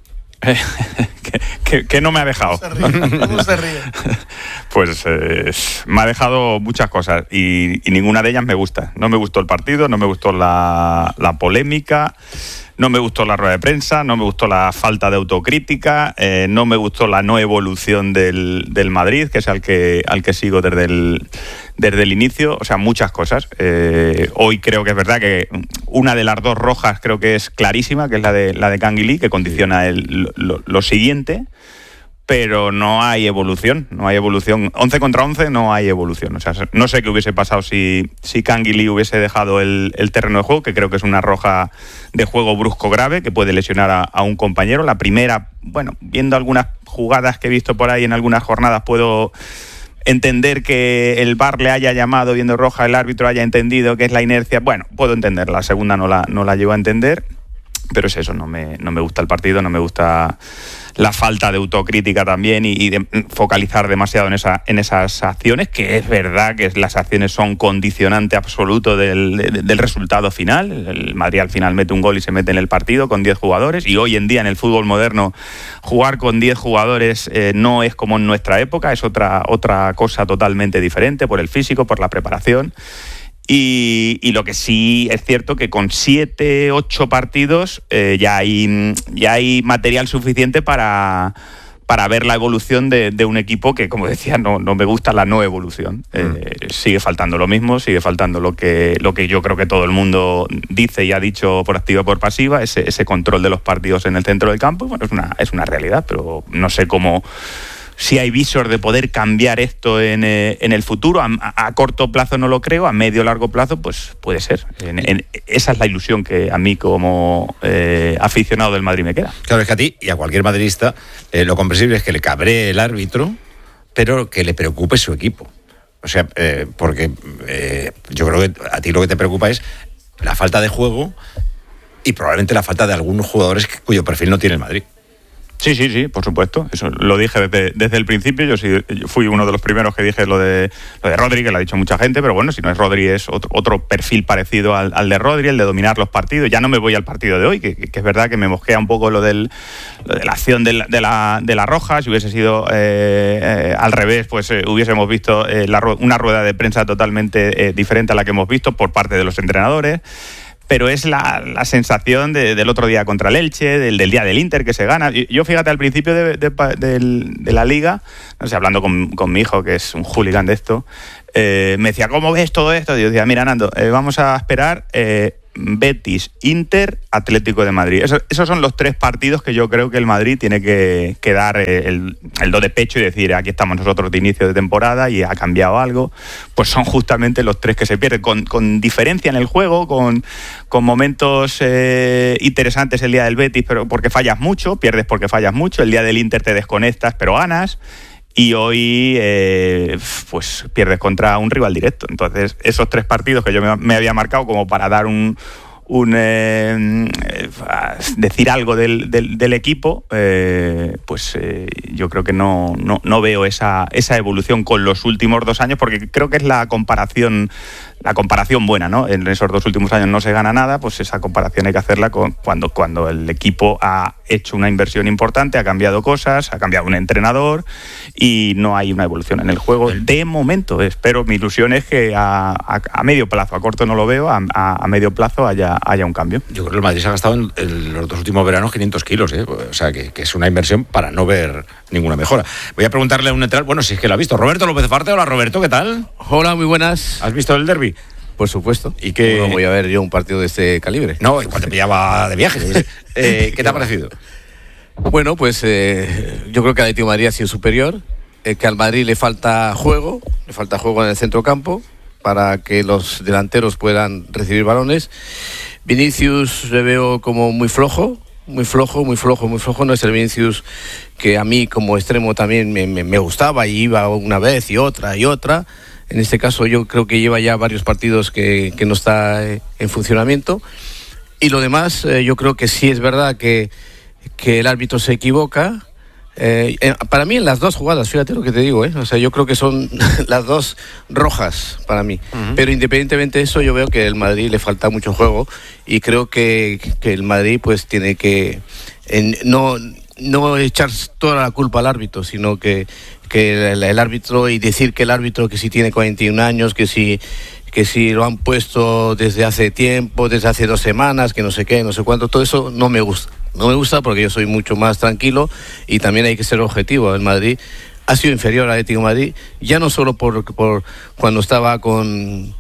¿Qué no me ha dejado? ¿Cómo se ríe? Pues me ha dejado muchas cosas y ninguna de ellas me gusta. No me gustó el partido, no me gustó la polémica, no me gustó la rueda de prensa, no me gustó la falta de autocrítica, no me gustó la no evolución del Madrid, que es al que sigo desde el inicio. O sea, muchas cosas. Hoy creo que es verdad que una de las dos rojas creo que es clarísima, que es la de Canguilí, que condiciona lo siguiente. Pero no hay evolución. 11 contra 11 no hay evolución. O sea, no sé qué hubiese pasado si Canguilí hubiese dejado el terreno de juego, que creo que es una roja de juego brusco grave, que puede lesionar a un compañero. La primera, bueno, viendo algunas jugadas que he visto por ahí en algunas jornadas, puedo entender que el VAR le haya llamado viendo roja, el árbitro haya entendido que es la inercia. Bueno, puedo entender. La segunda no la llego a entender. Pero es eso, no me gusta el partido, no me gusta la falta de autocrítica también y de focalizar demasiado en esas acciones, que es verdad que las acciones son condicionante absoluto del resultado final. El Madrid al final mete un gol y se mete en el partido con 10 jugadores, y hoy en día en el fútbol moderno jugar con 10 jugadores no es como en nuestra época, es otra cosa totalmente diferente por el físico, por la preparación. Y lo que sí es cierto que con 7, 8 partidos ya hay material suficiente para ver la evolución de un equipo que, como decía, no me gusta la no evolución. Sigue faltando lo mismo, sigue faltando lo que yo creo que todo el mundo dice y ha dicho por activa y por pasiva, ese control de los partidos en el centro del campo. Bueno, es una realidad, pero no sé cómo... Si hay visor de poder cambiar esto en el futuro. A corto plazo no lo creo, a medio o largo plazo pues puede ser. Esa es la ilusión que a mí como aficionado del Madrid me queda. Claro, es que a ti y a cualquier madridista lo comprensible es que le cabree el árbitro, pero que le preocupe su equipo. O sea, porque yo creo que a ti lo que te preocupa es la falta de juego y probablemente la falta de algunos jugadores cuyo perfil no tiene el Madrid. Sí, por supuesto. Eso lo dije desde el principio. Yo fui uno de los primeros que dije lo de Rodri, que lo ha dicho mucha gente, pero bueno, si no es Rodri es otro perfil parecido al de Rodri, el de dominar los partidos. Ya no me voy al partido de hoy, que es verdad que me mosquea un poco lo de la acción de la roja. Si hubiese sido al revés, pues hubiésemos visto una rueda de prensa totalmente diferente a la que hemos visto por parte de los entrenadores. pero es la sensación del otro día contra el Elche, del día del Inter que se gana. Yo fíjate, al principio de la Liga, no sé, hablando con mi hijo, que es un hooligan de esto, me decía, ¿cómo ves todo esto? Y yo decía, mira, Nando, vamos a esperar Betis, Inter, Atlético de Madrid. Esos son los 3 partidos que yo creo que el Madrid tiene que dar el do de pecho y decir, aquí estamos nosotros de inicio de temporada y ha cambiado algo. Pues son justamente los 3 que se pierden, con diferencia en el juego, con momentos interesantes el día del Betis, pero porque fallas mucho, pierdes porque fallas mucho. El día del Inter te desconectas, pero ganas. Y hoy pues pierdes contra un rival directo. Entonces, esos 3 partidos que yo me había marcado como para dar decir algo del equipo, yo creo que no veo esa evolución con los últimos 2 años, porque creo que es la comparación buena, ¿no? En esos 2 últimos años no se gana nada, pues esa comparación hay que hacerla cuando el equipo ha hecho una inversión importante, ha cambiado cosas, ha cambiado un entrenador y no hay una evolución en el juego de momento. Pero mi ilusión es que a medio plazo, a corto no lo veo, a medio plazo haya un cambio. Yo creo que el Madrid se ha gastado en los 2 últimos veranos 500 kilos, o sea que es una inversión para no ver ninguna mejora. Voy a preguntarle a un neutral, bueno, si es que lo ha visto, Roberto López Farte. Hola, Roberto, ¿qué tal? Hola, muy buenas. ¿Has visto el derbi? Por supuesto. ¿Y qué? No voy a ver yo un partido de este calibre. No, igual te pillaba de viaje. ¿Qué te ha parecido? Bueno, pues yo creo que el Atlético de Madrid ha sido superior, que al Madrid le falta juego en el centrocampo para que los delanteros puedan recibir balones. Vinicius le veo como muy flojo. No es el Vinicius que a mí como extremo también me gustaba y iba una vez y otra. En este caso yo creo que lleva ya varios partidos que no está en funcionamiento. Y lo demás, yo creo que sí es verdad que el árbitro se equivoca. Para mí en las 2 jugadas, fíjate lo que te digo, o sea, yo creo que son las 2 rojas para mí. Uh-huh. Pero independientemente de eso, yo veo que el Madrid le falta mucho juego y creo que el Madrid pues tiene que no echar toda la culpa al árbitro, sino que el árbitro, y decir que el árbitro que si tiene 41 años, que si lo han puesto desde hace tiempo, desde hace 2 semanas, que no sé qué, no sé cuánto, todo eso no me gusta. No me gusta porque yo soy mucho más tranquilo y también hay que ser objetivo. El Madrid ha sido inferior al Atlético de Madrid, ya no solo por cuando estaba con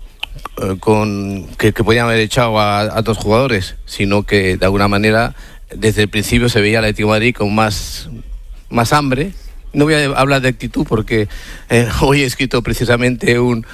que podían haber echado a 2 jugadores, sino que de alguna manera desde el principio se veía al Atlético de Madrid con más hambre. No voy a hablar de actitud porque hoy he escrito precisamente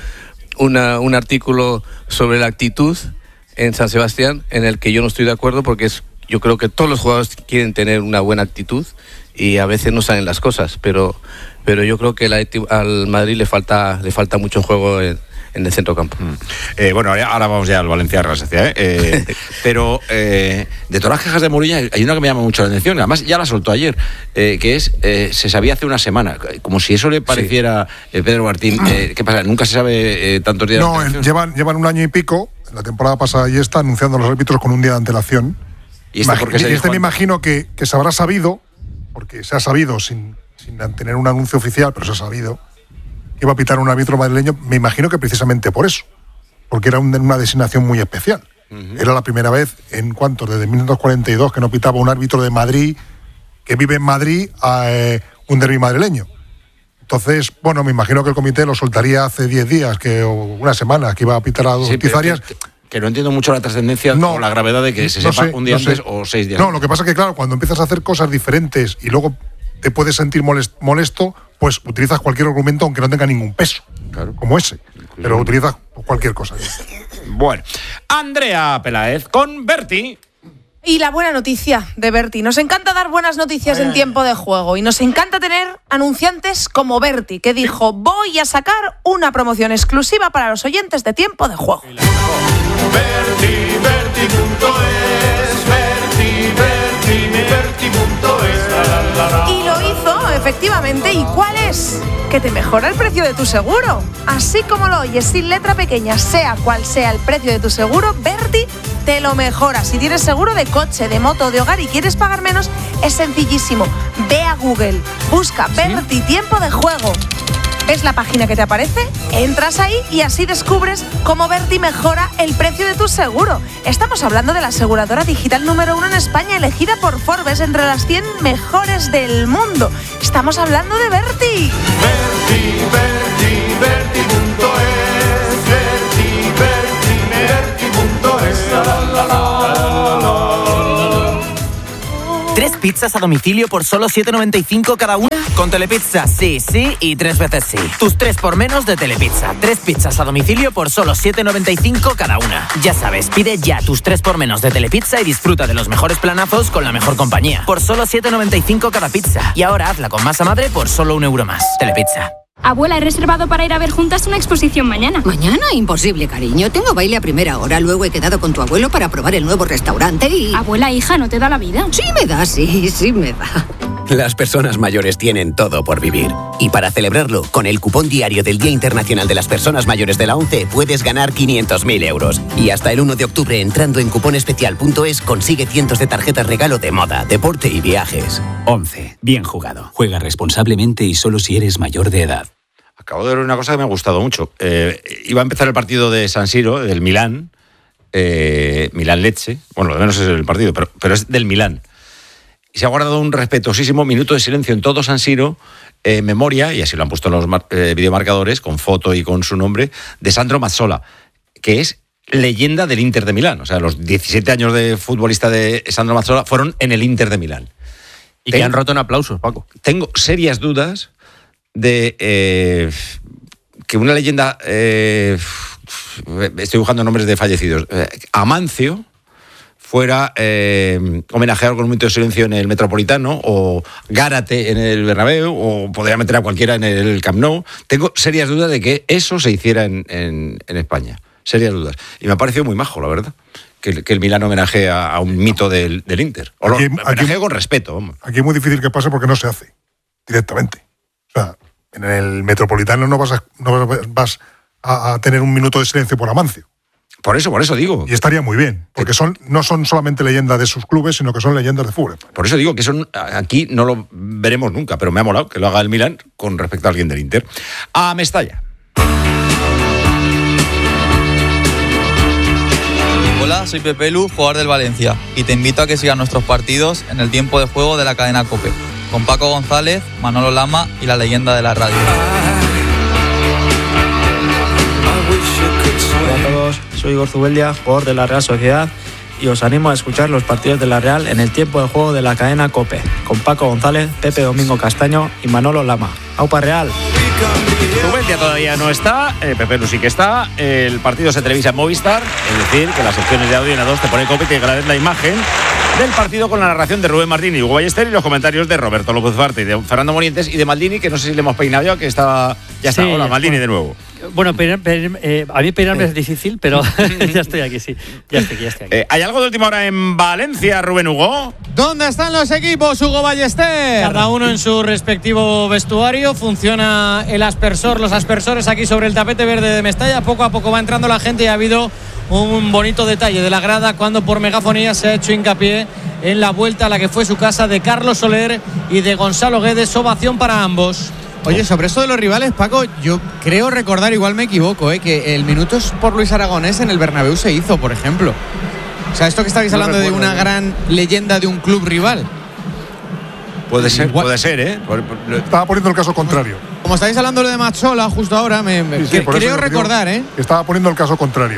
un artículo sobre la actitud en San Sebastián, en el que yo no estoy de acuerdo porque yo creo que todos los jugadores quieren tener una buena actitud y a veces no salen las cosas, pero yo creo que al Madrid le falta mucho juego en el centrocampo. Bueno, ahora vamos ya al Valencia Real Sociedad, pero de todas las quejas de Mourinho hay una que me llama mucho la atención, además ya la soltó ayer, que es, se sabía hace una semana, como si eso le pareciera Pedro Martín. ¿Qué pasa? ¿Nunca se sabe tantos días? No, llevan 1 año y pico, la temporada pasada y está anunciando a los árbitros con un día de antelación. ¿Y este me imagino que se habrá sabido, porque se ha sabido sin tener un anuncio oficial, pero se ha sabido que iba a pitar un árbitro madrileño, me imagino que precisamente por eso, porque era una designación muy especial. Uh-huh. Era la primera vez desde 1942 que no pitaba un árbitro de Madrid, que vive en Madrid, a un derbi madrileño. Entonces, bueno, me imagino que el comité lo soltaría hace 10 días, o una semana, que iba a pitar a 2 Tizarias. Que no entiendo mucho la trascendencia o la gravedad de que se sepa un día antes o 6 días. No, lo que pasa es que, claro, cuando empiezas a hacer cosas diferentes y luego te puedes sentir molesto, pues utilizas cualquier argumento aunque no tenga ningún peso, como ese. Pero utilizas cualquier cosa. Bueno, Andrea Peláez con Berti. Y la buena noticia de Berti. Nos encanta dar buenas noticias en tiempo de juego y nos encanta tener anunciantes como Berti, que dijo: voy a sacar una promoción exclusiva para los oyentes de tiempo de juego. Y lo hizo, efectivamente. ¿Y cuál es? Que te mejora el precio de tu seguro. Así como lo oyes, sin letra pequeña, sea cual sea el precio de tu seguro, Berti te lo mejora. Si tienes seguro de coche, de moto, de hogar y quieres pagar menos, es sencillísimo. Ve a Google, busca Berti tiempo de juego ¿Es la página que te aparece? Entras ahí y así descubres cómo Verti mejora el precio de tu seguro. Estamos hablando de la aseguradora digital número 1 en España, elegida por Forbes entre las 100 mejores del mundo. Estamos hablando de Verti. ¿3 pizzas a domicilio por solo 7,95 cada una? Con Telepizza, sí, sí y 3 veces sí. Tus 3 por menos de Telepizza. 3 pizzas a domicilio por solo 7,95 cada una. Ya sabes, pide ya tus 3 por menos de Telepizza y disfruta de los mejores planazos con la mejor compañía. Por solo 7,95 cada pizza. Y ahora hazla con masa madre por solo €1 más. Telepizza. Abuela, he reservado para ir a ver juntas una exposición mañana. ¿Mañana? Imposible, cariño. Tengo baile a primera hora. Luego he quedado con tu abuelo para probar el nuevo restaurante y... Abuela, hija, ¿no te da la vida? Sí me da, sí me da. Las personas mayores tienen todo por vivir. Y para celebrarlo, con el cupón diario del Día Internacional de las Personas Mayores de la ONCE puedes ganar 500.000 euros. Y hasta el 1 de octubre, entrando en cuponespecial.es, consigue cientos de tarjetas regalo de moda, deporte y viajes. ONCE. Bien jugado. Juega responsablemente y solo si eres mayor de edad. Acabo de ver una cosa que me ha gustado mucho. Iba a empezar el partido de San Siro, del Milán, Milán-Lecce. Bueno, lo de menos es el partido, pero es del Milán. Y se ha guardado un respetuosísimo minuto de silencio en todo San Siro, en memoria, y así lo han puesto en los videomarcadores, con foto y con su nombre, de Sandro Mazzola, que es leyenda del Inter de Milán. O sea, los 17 años de futbolista de Sandro Mazzola fueron en el Inter de Milán. Y que han roto en aplausos, Paco. Tengo serias dudas de que una leyenda, estoy buscando nombres de fallecidos, Amancio fuera homenajeado con un minuto de silencio en el Metropolitano, o Gárate en el Bernabéu, o podría meter a cualquiera en el Camp Nou. Tengo serias dudas de que eso se hiciera en España, serias dudas. Y me ha parecido muy majo, la verdad, que el Milán homenajee a un mito del Inter. O lo homenajee con respeto. Vamos. Aquí es muy difícil que pase porque no se hace directamente. O sea, en el Metropolitano no vas a tener un minuto de silencio por Amancio. Por eso digo. Y estaría muy bien, porque no son solamente leyendas de sus clubes, sino que son leyendas de fútbol. Por eso digo que aquí no lo veremos nunca, pero me ha molado que lo haga el Milán con respecto a alguien del Inter. A Mestalla. Hola, soy Pepe Lu, jugador del Valencia, y te invito a que sigas nuestros partidos en el tiempo de juego de la cadena COPE, con Paco González, Manolo Lama y la leyenda de la radio. Hola a todos, soy Igor Zubeldia, jugador de la Real Sociedad, y os animo a escuchar los partidos de la Real en el tiempo de juego de la cadena COPE, con Paco González, Pepe Domingo Castaño y Manolo Lama. ¡Aupa Real! Zubeldia todavía no está, Pepe Lu sí que está. El partido se televisa en Movistar, es decir, que las secciones de audio en A2 te pone COPE y te agradece la imagen del partido con la narración de Rubén Martín y Hugo Ballester y los comentarios de Roberto López Ufarte y de Fernando Morientes y de Maldini, que no sé si le hemos peinado ya, que estaba. Ya está. Sí, hola, Maldini, de nuevo. Bueno, a mí peinarme es difícil, pero ya estoy aquí, sí. Ya estoy aquí. ¿Hay algo de última hora en Valencia, Rubén Hugo? ¿Dónde están los equipos, Hugo Ballester? Cada uno en su respectivo vestuario. Funciona el aspersor, los aspersores aquí sobre el tapete verde de Mestalla. Poco a poco va entrando la gente y ha habido un bonito detalle de la grada cuando por megafonía se ha hecho hincapié en la vuelta a la que fue su casa de Carlos Soler y de Gonzalo Guedes. Ovación para ambos. Oye, sobre esto de los rivales, Paco, yo creo recordar, igual me equivoco, que el minutos por Luis Aragonés en el Bernabéu se hizo, por ejemplo. O sea, esto que estabais hablando de una gran leyenda de un club rival. Puede ser, ¿eh? Estaba poniendo el caso contrario. Como estáis hablando de Mazzola justo ahora, creo recordar, Estaba poniendo el caso contrario.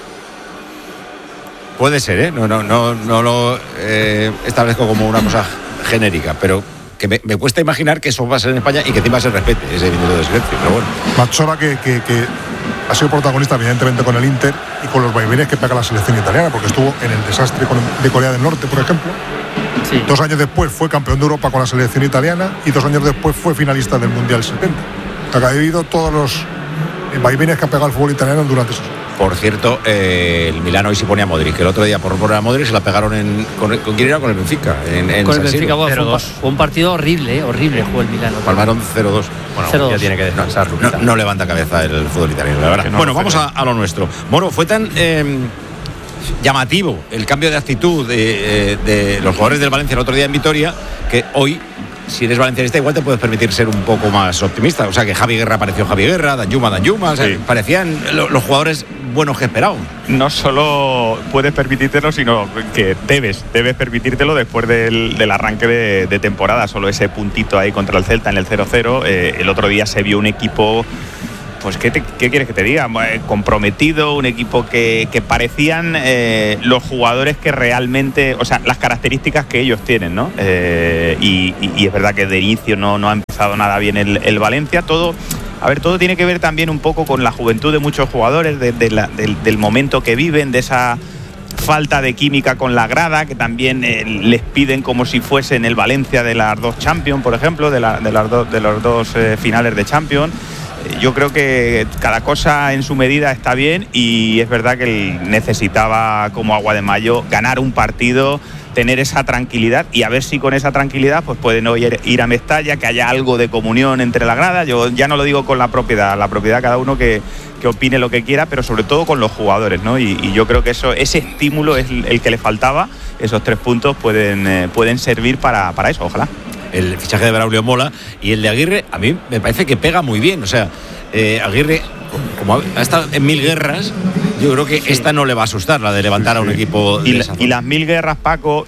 Puede ser, ¿eh? No lo establezco como una cosa genérica, pero que me cuesta imaginar que eso va a ser en España y que encima se respete ese minuto de silencio, pero bueno. Mazzola que ha sido protagonista evidentemente con el Inter y con los vaivenes que pega la selección italiana, porque estuvo en el desastre de Corea del Norte, por ejemplo. Sí. 2 años después fue campeón de Europa con la selección italiana y 2 años después fue finalista del Mundial 70. O sea, que ha vivido todos los vaivenes que ha pegado el fútbol italiano durante esos años. Por cierto, el Milán hoy se pone a Modric, que el otro día por poner a Modric se la pegaron ¿con quién era? Con el Benfica. Con el Benfica, fue un partido horrible jugó el Milán. Palmaron 0-2. Bueno, 0-2. Ya tiene que descansar. No levanta cabeza el fútbol italiano, la verdad. Bueno, vamos a lo nuestro. Moro, fue tan llamativo el cambio de actitud de los jugadores del Valencia el otro día en Vitoria, que hoy si eres valencianista igual te puedes permitir ser un poco más optimista. O sea, que Javi Guerra apareció Javi Guerra, Danjuma, o sea, parecían los jugadores buenos que esperaban. No solo puedes permitírtelo, sino que debes permitírtelo después del arranque de temporada. Solo ese puntito ahí contra el Celta en el 0-0. El otro día se vio un equipo, pues ¿qué quieres que te diga? Comprometido, un equipo que parecían los jugadores que realmente, o sea, las características que ellos tienen, ¿no? Y es verdad que de inicio no ha empezado nada bien el Valencia. Todo tiene que ver también un poco con la juventud de muchos jugadores, del momento que viven, de esa falta de química con la grada, que también les piden como si fuesen el Valencia de las dos Champions, por ejemplo, de los dos finales de Champions. Yo creo que cada cosa en su medida está bien, y es verdad que él necesitaba, como agua de mayo, ganar un partido, tener esa tranquilidad, y a ver si con esa tranquilidad pues pueden ir a Mestalla, que haya algo de comunión entre la grada. Yo ya no lo digo con la propiedad cada uno que opine lo que quiera, pero sobre todo con los jugadores, ¿no? Y yo creo que ese estímulo es el que le faltaba. Esos 3 puntos pueden servir para eso, ojalá. El fichaje de Braulio mola, y el de Aguirre a mí me parece que pega muy bien. O sea, Aguirre, como ha estado en 1000 guerras, yo creo que esta no le va a asustar, la de levantar a un equipo de esa zona. Y las 1000 guerras, Paco,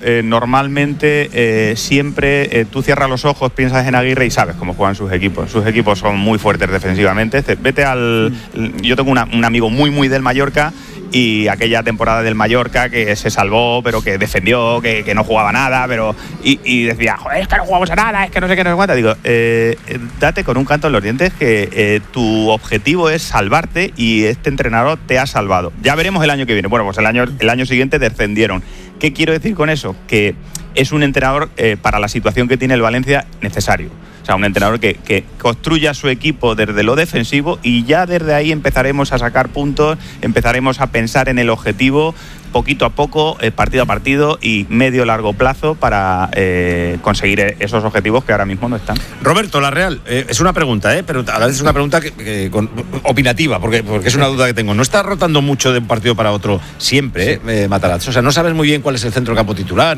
normalmente siempre tú cierras los ojos, piensas en Aguirre y sabes cómo juegan sus equipos. Sus equipos son muy fuertes defensivamente. Vete yo tengo un amigo muy del Mallorca, y aquella temporada del Mallorca que se salvó, pero que defendió, que no jugaba nada, y decía, joder, es que no jugamos a nada, es que no sé qué, no sé cuánto. Digo, date con un canto en los dientes, que tu objetivo es salvarte, y este entrenador te ha salvado. Ya veremos el año que viene. Bueno, pues el año siguiente descendieron. ¿Qué quiero decir con eso? Que es un entrenador, para la situación que tiene el Valencia, necesario. O sea, un entrenador que construya su equipo desde lo defensivo, y ya desde ahí empezaremos a sacar puntos, empezaremos a pensar en el objetivo poquito a poco, partido a partido y medio-largo plazo, para conseguir esos objetivos que ahora mismo no están. Roberto, la Real, es una pregunta, pero a la vez es una pregunta opinativa, porque es una duda que tengo. No está rotando mucho de un partido para otro siempre, sí. Matarazzo. O sea, no sabes muy bien cuál es el centro campo titular,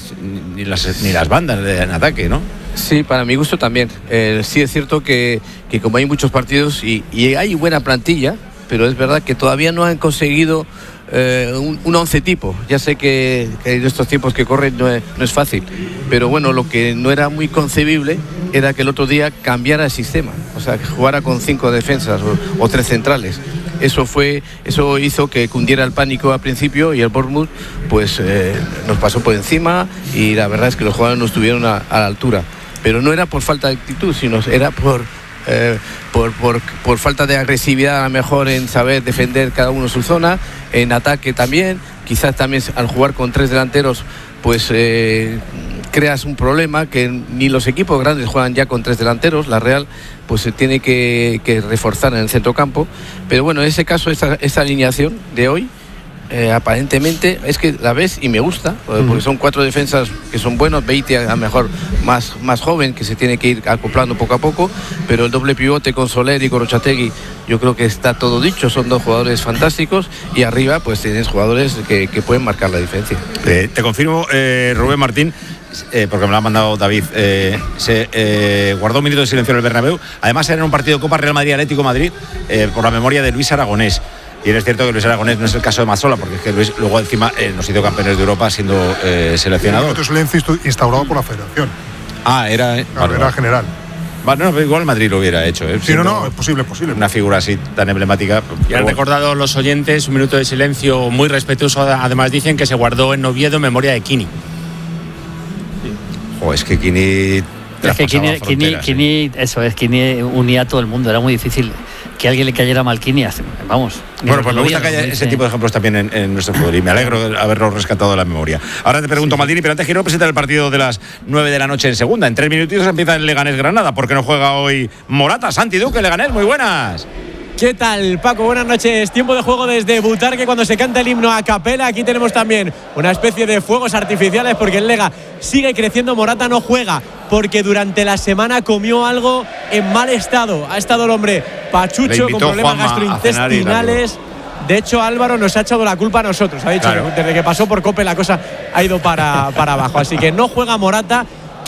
ni las bandas en ataque, ¿no? Sí, para mi gusto también. Sí es cierto que como hay muchos partidos y hay buena plantilla, pero es verdad que todavía no han conseguido un 11 tipo. Ya sé que en estos tiempos que corren no es fácil, pero bueno, lo que no era muy concebible era que el otro día cambiara el sistema, o sea, que jugara con 5 defensas o 3 centrales. Eso hizo que cundiera el pánico al principio, y el Bournemouth pues nos pasó por encima, y la verdad es que los jugadores no estuvieron a la altura. Pero no era por falta de actitud, sino era por falta de agresividad, a lo mejor en saber defender cada uno su zona, en ataque también. Quizás también al jugar con 3 delanteros pues creas un problema, que ni los equipos grandes juegan ya con 3 delanteros. La Real pues se tiene que reforzar en el centrocampo, pero bueno, en ese caso esta alineación de hoy aparentemente es que la ves y me gusta, porque son 4 defensas que son buenos. Beite a lo mejor más joven, que se tiene que ir acoplando poco a poco, pero el doble pivote con Soler y Gorrotxategi, yo creo que está todo dicho. Son 2 jugadores fantásticos, y arriba pues tienes jugadores que pueden marcar la diferencia. Te confirmo, Rubén Martín, porque me lo ha mandado David, se guardó un minuto de silencio en el Bernabéu. Además era un partido de Copa Real Madrid-Atlético Madrid, por la memoria de Luis Aragonés. Y es cierto que Luis Aragonés no es el caso de Mazzola, porque es que Luis luego encima nos hizo campeones de Europa siendo seleccionador. Otro silencio instaurado por la federación. Era general. Bueno, no, igual Madrid lo hubiera hecho. Sí, no, es posible. Una figura así tan emblemática. Y han recordado los oyentes un minuto de silencio muy respetuoso. Además dicen que se guardó en Oviedo en memoria de Kini. Es que Kini... Es que Kini unía a todo el mundo. Era muy difícil que a alguien le cayera mal Kini. Vamos. Bueno, pues me gusta que haya ese tipo de ejemplos también en nuestro fútbol, y me alegro de haberlo rescatado de la memoria. Ahora te pregunto, Maldini, pero antes quiero presentar el partido de las 9 de la noche en segunda. En 3 minutitos empieza el Leganés-Granada. ¿Por qué no juega hoy Morata? Santi Duque, Leganés, muy buenas. ¿Qué tal, Paco? Buenas noches. Tiempo de juego desde Butarque, cuando se canta el himno a capela. Aquí tenemos también una especie de fuegos artificiales, porque el Lega sigue creciendo. Morata no juega porque durante la semana comió algo en mal estado. Ha estado el hombre pachucho, con problemas gastrointestinales. De hecho, Álvaro nos ha echado la culpa a nosotros. Ha dicho, claro, desde que pasó por COPE la cosa ha ido para abajo. Así que no juega Morata,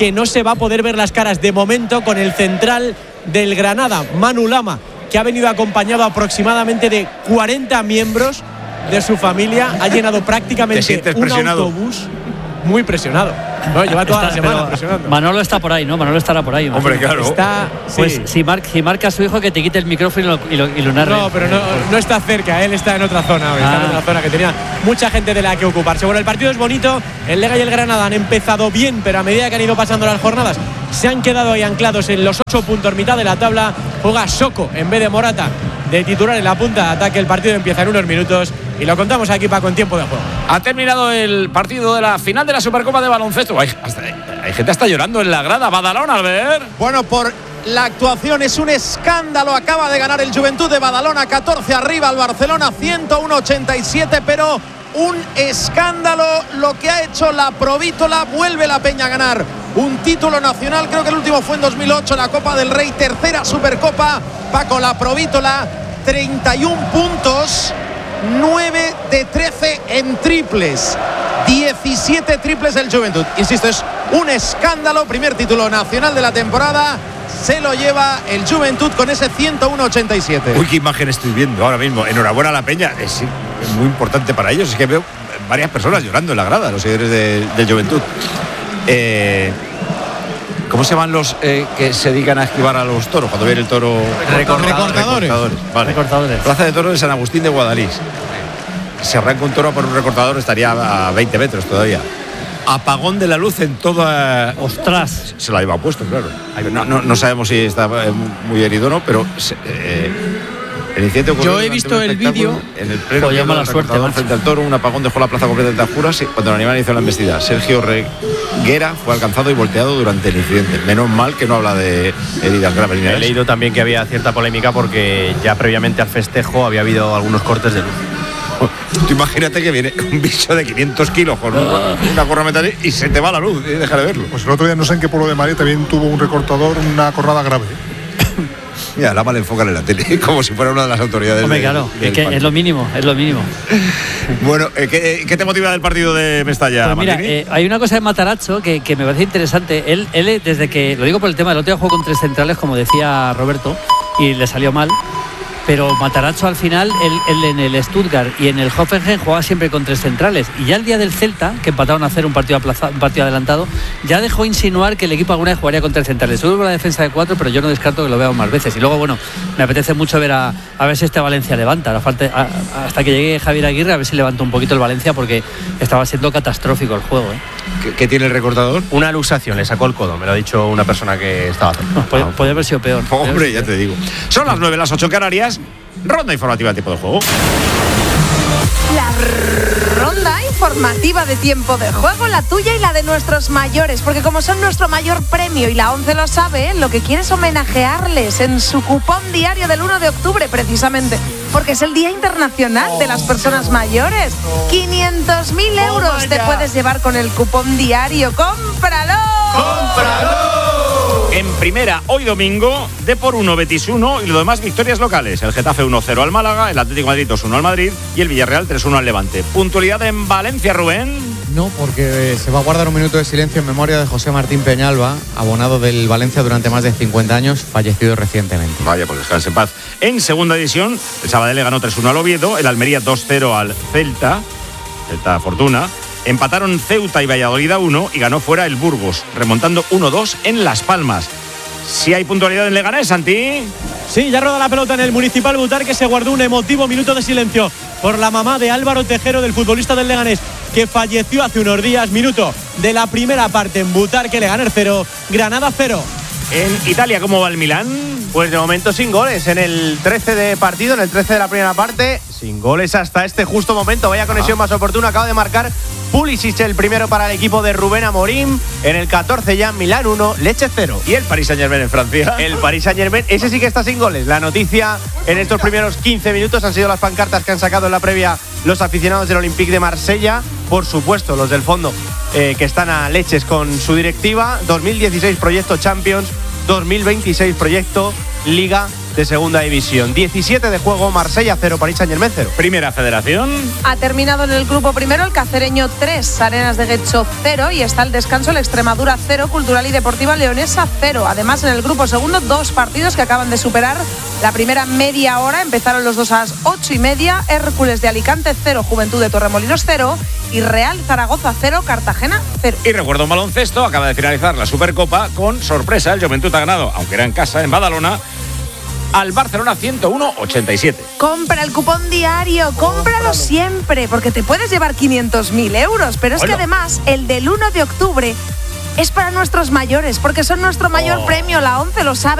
que no se va a poder ver las caras de momento con el central del Granada, Manu Lama, que ha venido acompañado aproximadamente de 40 miembros de su familia. Ha llenado prácticamente un autobús. Muy presionado. No, lleva toda la semana presionando. Manolo está por ahí, ¿no? Manolo estará por ahí. Hombre, claro. Está, pues si marca a su hijo que te quite el micrófono y lo narre. No, pero no está cerca. Él está en otra zona. Está en otra zona que tenía mucha gente de la que ocuparse. Bueno, el partido es bonito. El Lega y el Granada han empezado bien, pero a medida que han ido pasando las jornadas se han quedado ahí anclados en los 8 puntos, mitad de la tabla. Juega Soko en vez de Morata de titular en la punta de ataque. El partido empieza en unos minutos y lo contamos aquí, Paco, en tiempo de juego. Ha terminado el partido de la final de la Supercopa de baloncesto. Hay gente hasta llorando en la grada. Badalona, Albert. Bueno, por la actuación es un escándalo. Acaba de ganar el Juventud de Badalona 14 arriba al Barcelona 101-87, pero un escándalo lo que ha hecho la Provítola. Vuelve la Peña a ganar un título nacional. Creo que el último fue en 2008, la Copa del Rey, tercera Supercopa. Paco, la Provítola, 31 puntos, 9 de 13 en triples, 17 triples el Juventud. Insisto, es un escándalo. Primer título nacional de la temporada se lo lleva el Juventud con ese 101-87. Uy, qué imagen estoy viendo ahora mismo. Enhorabuena a la Peña. Es muy importante para ellos. Es que veo varias personas llorando en la grada, los seguidores del Juventud. ¿Cómo se llaman los que se dedican a esquivar a los toros cuando viene el toro? Recortadores. Vale. Recortadores. Plaza de Toros de San Agustín de Guadalís. Se arranca un toro por un recortador, estaría a 20 metros todavía. Apagón de la luz en toda. ¡Ostras! Se la lleva puesto, claro. No sabemos si está muy herido o no, pero el incidente ocurrió. Yo he visto el vídeo. En el pleno del recortador frente al toro, un apagón dejó la plaza completa de oscuras cuando el animal hizo la embestida. Sergio Reguera fue alcanzado y volteado durante el incidente. Menos mal que no habla de heridas graves. He leído también que había cierta polémica porque ya previamente al festejo había habido algunos cortes de luz. Tú imagínate que viene un bicho de 500 kilos con una correa metálica y se te va la luz y deja de verlo. Pues el otro día no sé en qué pueblo de Madrid también tuvo un recortador, una cornada grave. Mira, la mal enfocan en la tele, como si fuera una de las autoridades. Hombre, claro, es lo mínimo, es lo mínimo. Bueno, ¿qué te motiva del partido de Mestalla, pues mira, hay una cosa de Matarazzo que me parece interesante. Él, desde que, lo digo por el tema del otro día, jugó con 3 centrales, como decía Roberto, y le salió mal. Pero Matarazzo al final, él en el Stuttgart y en el Hoffenheim jugaba siempre con 3 centrales. Y ya el día del Celta, que empataron a hacer un partido adelantado, ya dejó insinuar que el equipo alguna vez jugaría con 3 centrales. Seguro la defensa de 4, pero yo no descarto que lo veamos más veces. Y luego, bueno, me apetece mucho ver a ver si este Valencia levanta. Hasta que llegue Javier Aguirre, a ver si levanta un poquito el Valencia, porque estaba siendo catastrófico el juego. ¿Qué tiene el recortador? Una luxación, le sacó el codo, me lo ha dicho una persona que estaba haciendo. Podría haber sido peor. Hombre, ya te digo. Son las 9, las 8 en Canarias. Ronda informativa de tiempo de juego. La ronda informativa de tiempo de juego, la tuya y la de nuestros mayores, porque como son nuestro mayor premio y la 11 lo sabe, lo que quiere es homenajearles en su cupón diario del 1 de octubre, precisamente, porque es el Día Internacional de las Personas Mayores. 500.000 euros te puedes llevar con el cupón diario. ¡Cómpralo! ¡Cómpralo! En primera, hoy domingo, Depor 1, Betis 1 y lo demás victorias locales. El Getafe 1-0 al Málaga, el Atlético de Madrid 2-1 al Madrid y el Villarreal 3-1 al Levante. ¿Puntualidad en Valencia, Rubén? No, porque se va a guardar un minuto de silencio en memoria de José Martín Peñalba, abonado del Valencia durante más de 50 años, fallecido recientemente. Vaya, pues descanse en paz. En segunda división, el Sabadell le ganó 3-1 al Oviedo, el Almería 2-0 al Celta Fortuna. Empataron Ceuta y Valladolid a 1 y ganó fuera el Burgos, remontando 1-2 en Las Palmas. Si hay puntualidad en Leganés, Santi. Sí, ya roda la pelota en el Municipal Butar, que se guardó un emotivo minuto de silencio por la mamá de Álvaro Tejero, del futbolista del Leganés, que falleció hace unos días. Minuto de la primera parte en Butar, que Leganés 0, Granada 0. En Italia, ¿cómo va el Milán? Pues de momento sin goles, en el 13 de partido, en el 13 de la primera parte, sin goles hasta este justo momento. Vaya conexión más oportuna, acaba de marcar Pulisic el primero para el equipo de Rubén Amorim. En el 14 ya Milán 1, Lecce 0. ¿Y el Paris Saint-Germain en Francia? El Paris Saint-Germain, ese sí que está sin goles. La noticia en estos primeros 15 minutos han sido las pancartas que han sacado en la previa los aficionados del Olympique de Marsella. Por supuesto, los del fondo que están a leches con su directiva. 2016 proyecto Champions, 2026 proyecto Liga de Segunda División. 17 de juego, Marsella 0, Paris Saint-Germain 0. Primera Federación. Ha terminado en el grupo primero el Cacereño 3, Arenas de Guecho 0 y está el descanso el Extremadura 0, Cultural y Deportiva Leonesa 0. Además, en el grupo segundo, 2 partidos que acaban de superar la primera media hora. Empezaron los dos a las 8:30. Hércules de Alicante 0, Juventud de Torremolinos 0 y Real Zaragoza 0, Cartagena 0. Y recuerdo un baloncesto, acaba de finalizar la Supercopa con sorpresa. El Juventud ha ganado, aunque era en casa, en Badalona, al Barcelona 101-87. Compra el cupón diario, cómpralo siempre, porque te puedes llevar 500.000 euros. Pero es que además, el del 1 de octubre es para nuestros mayores, porque son nuestro mayor premio. La 11 lo sabe.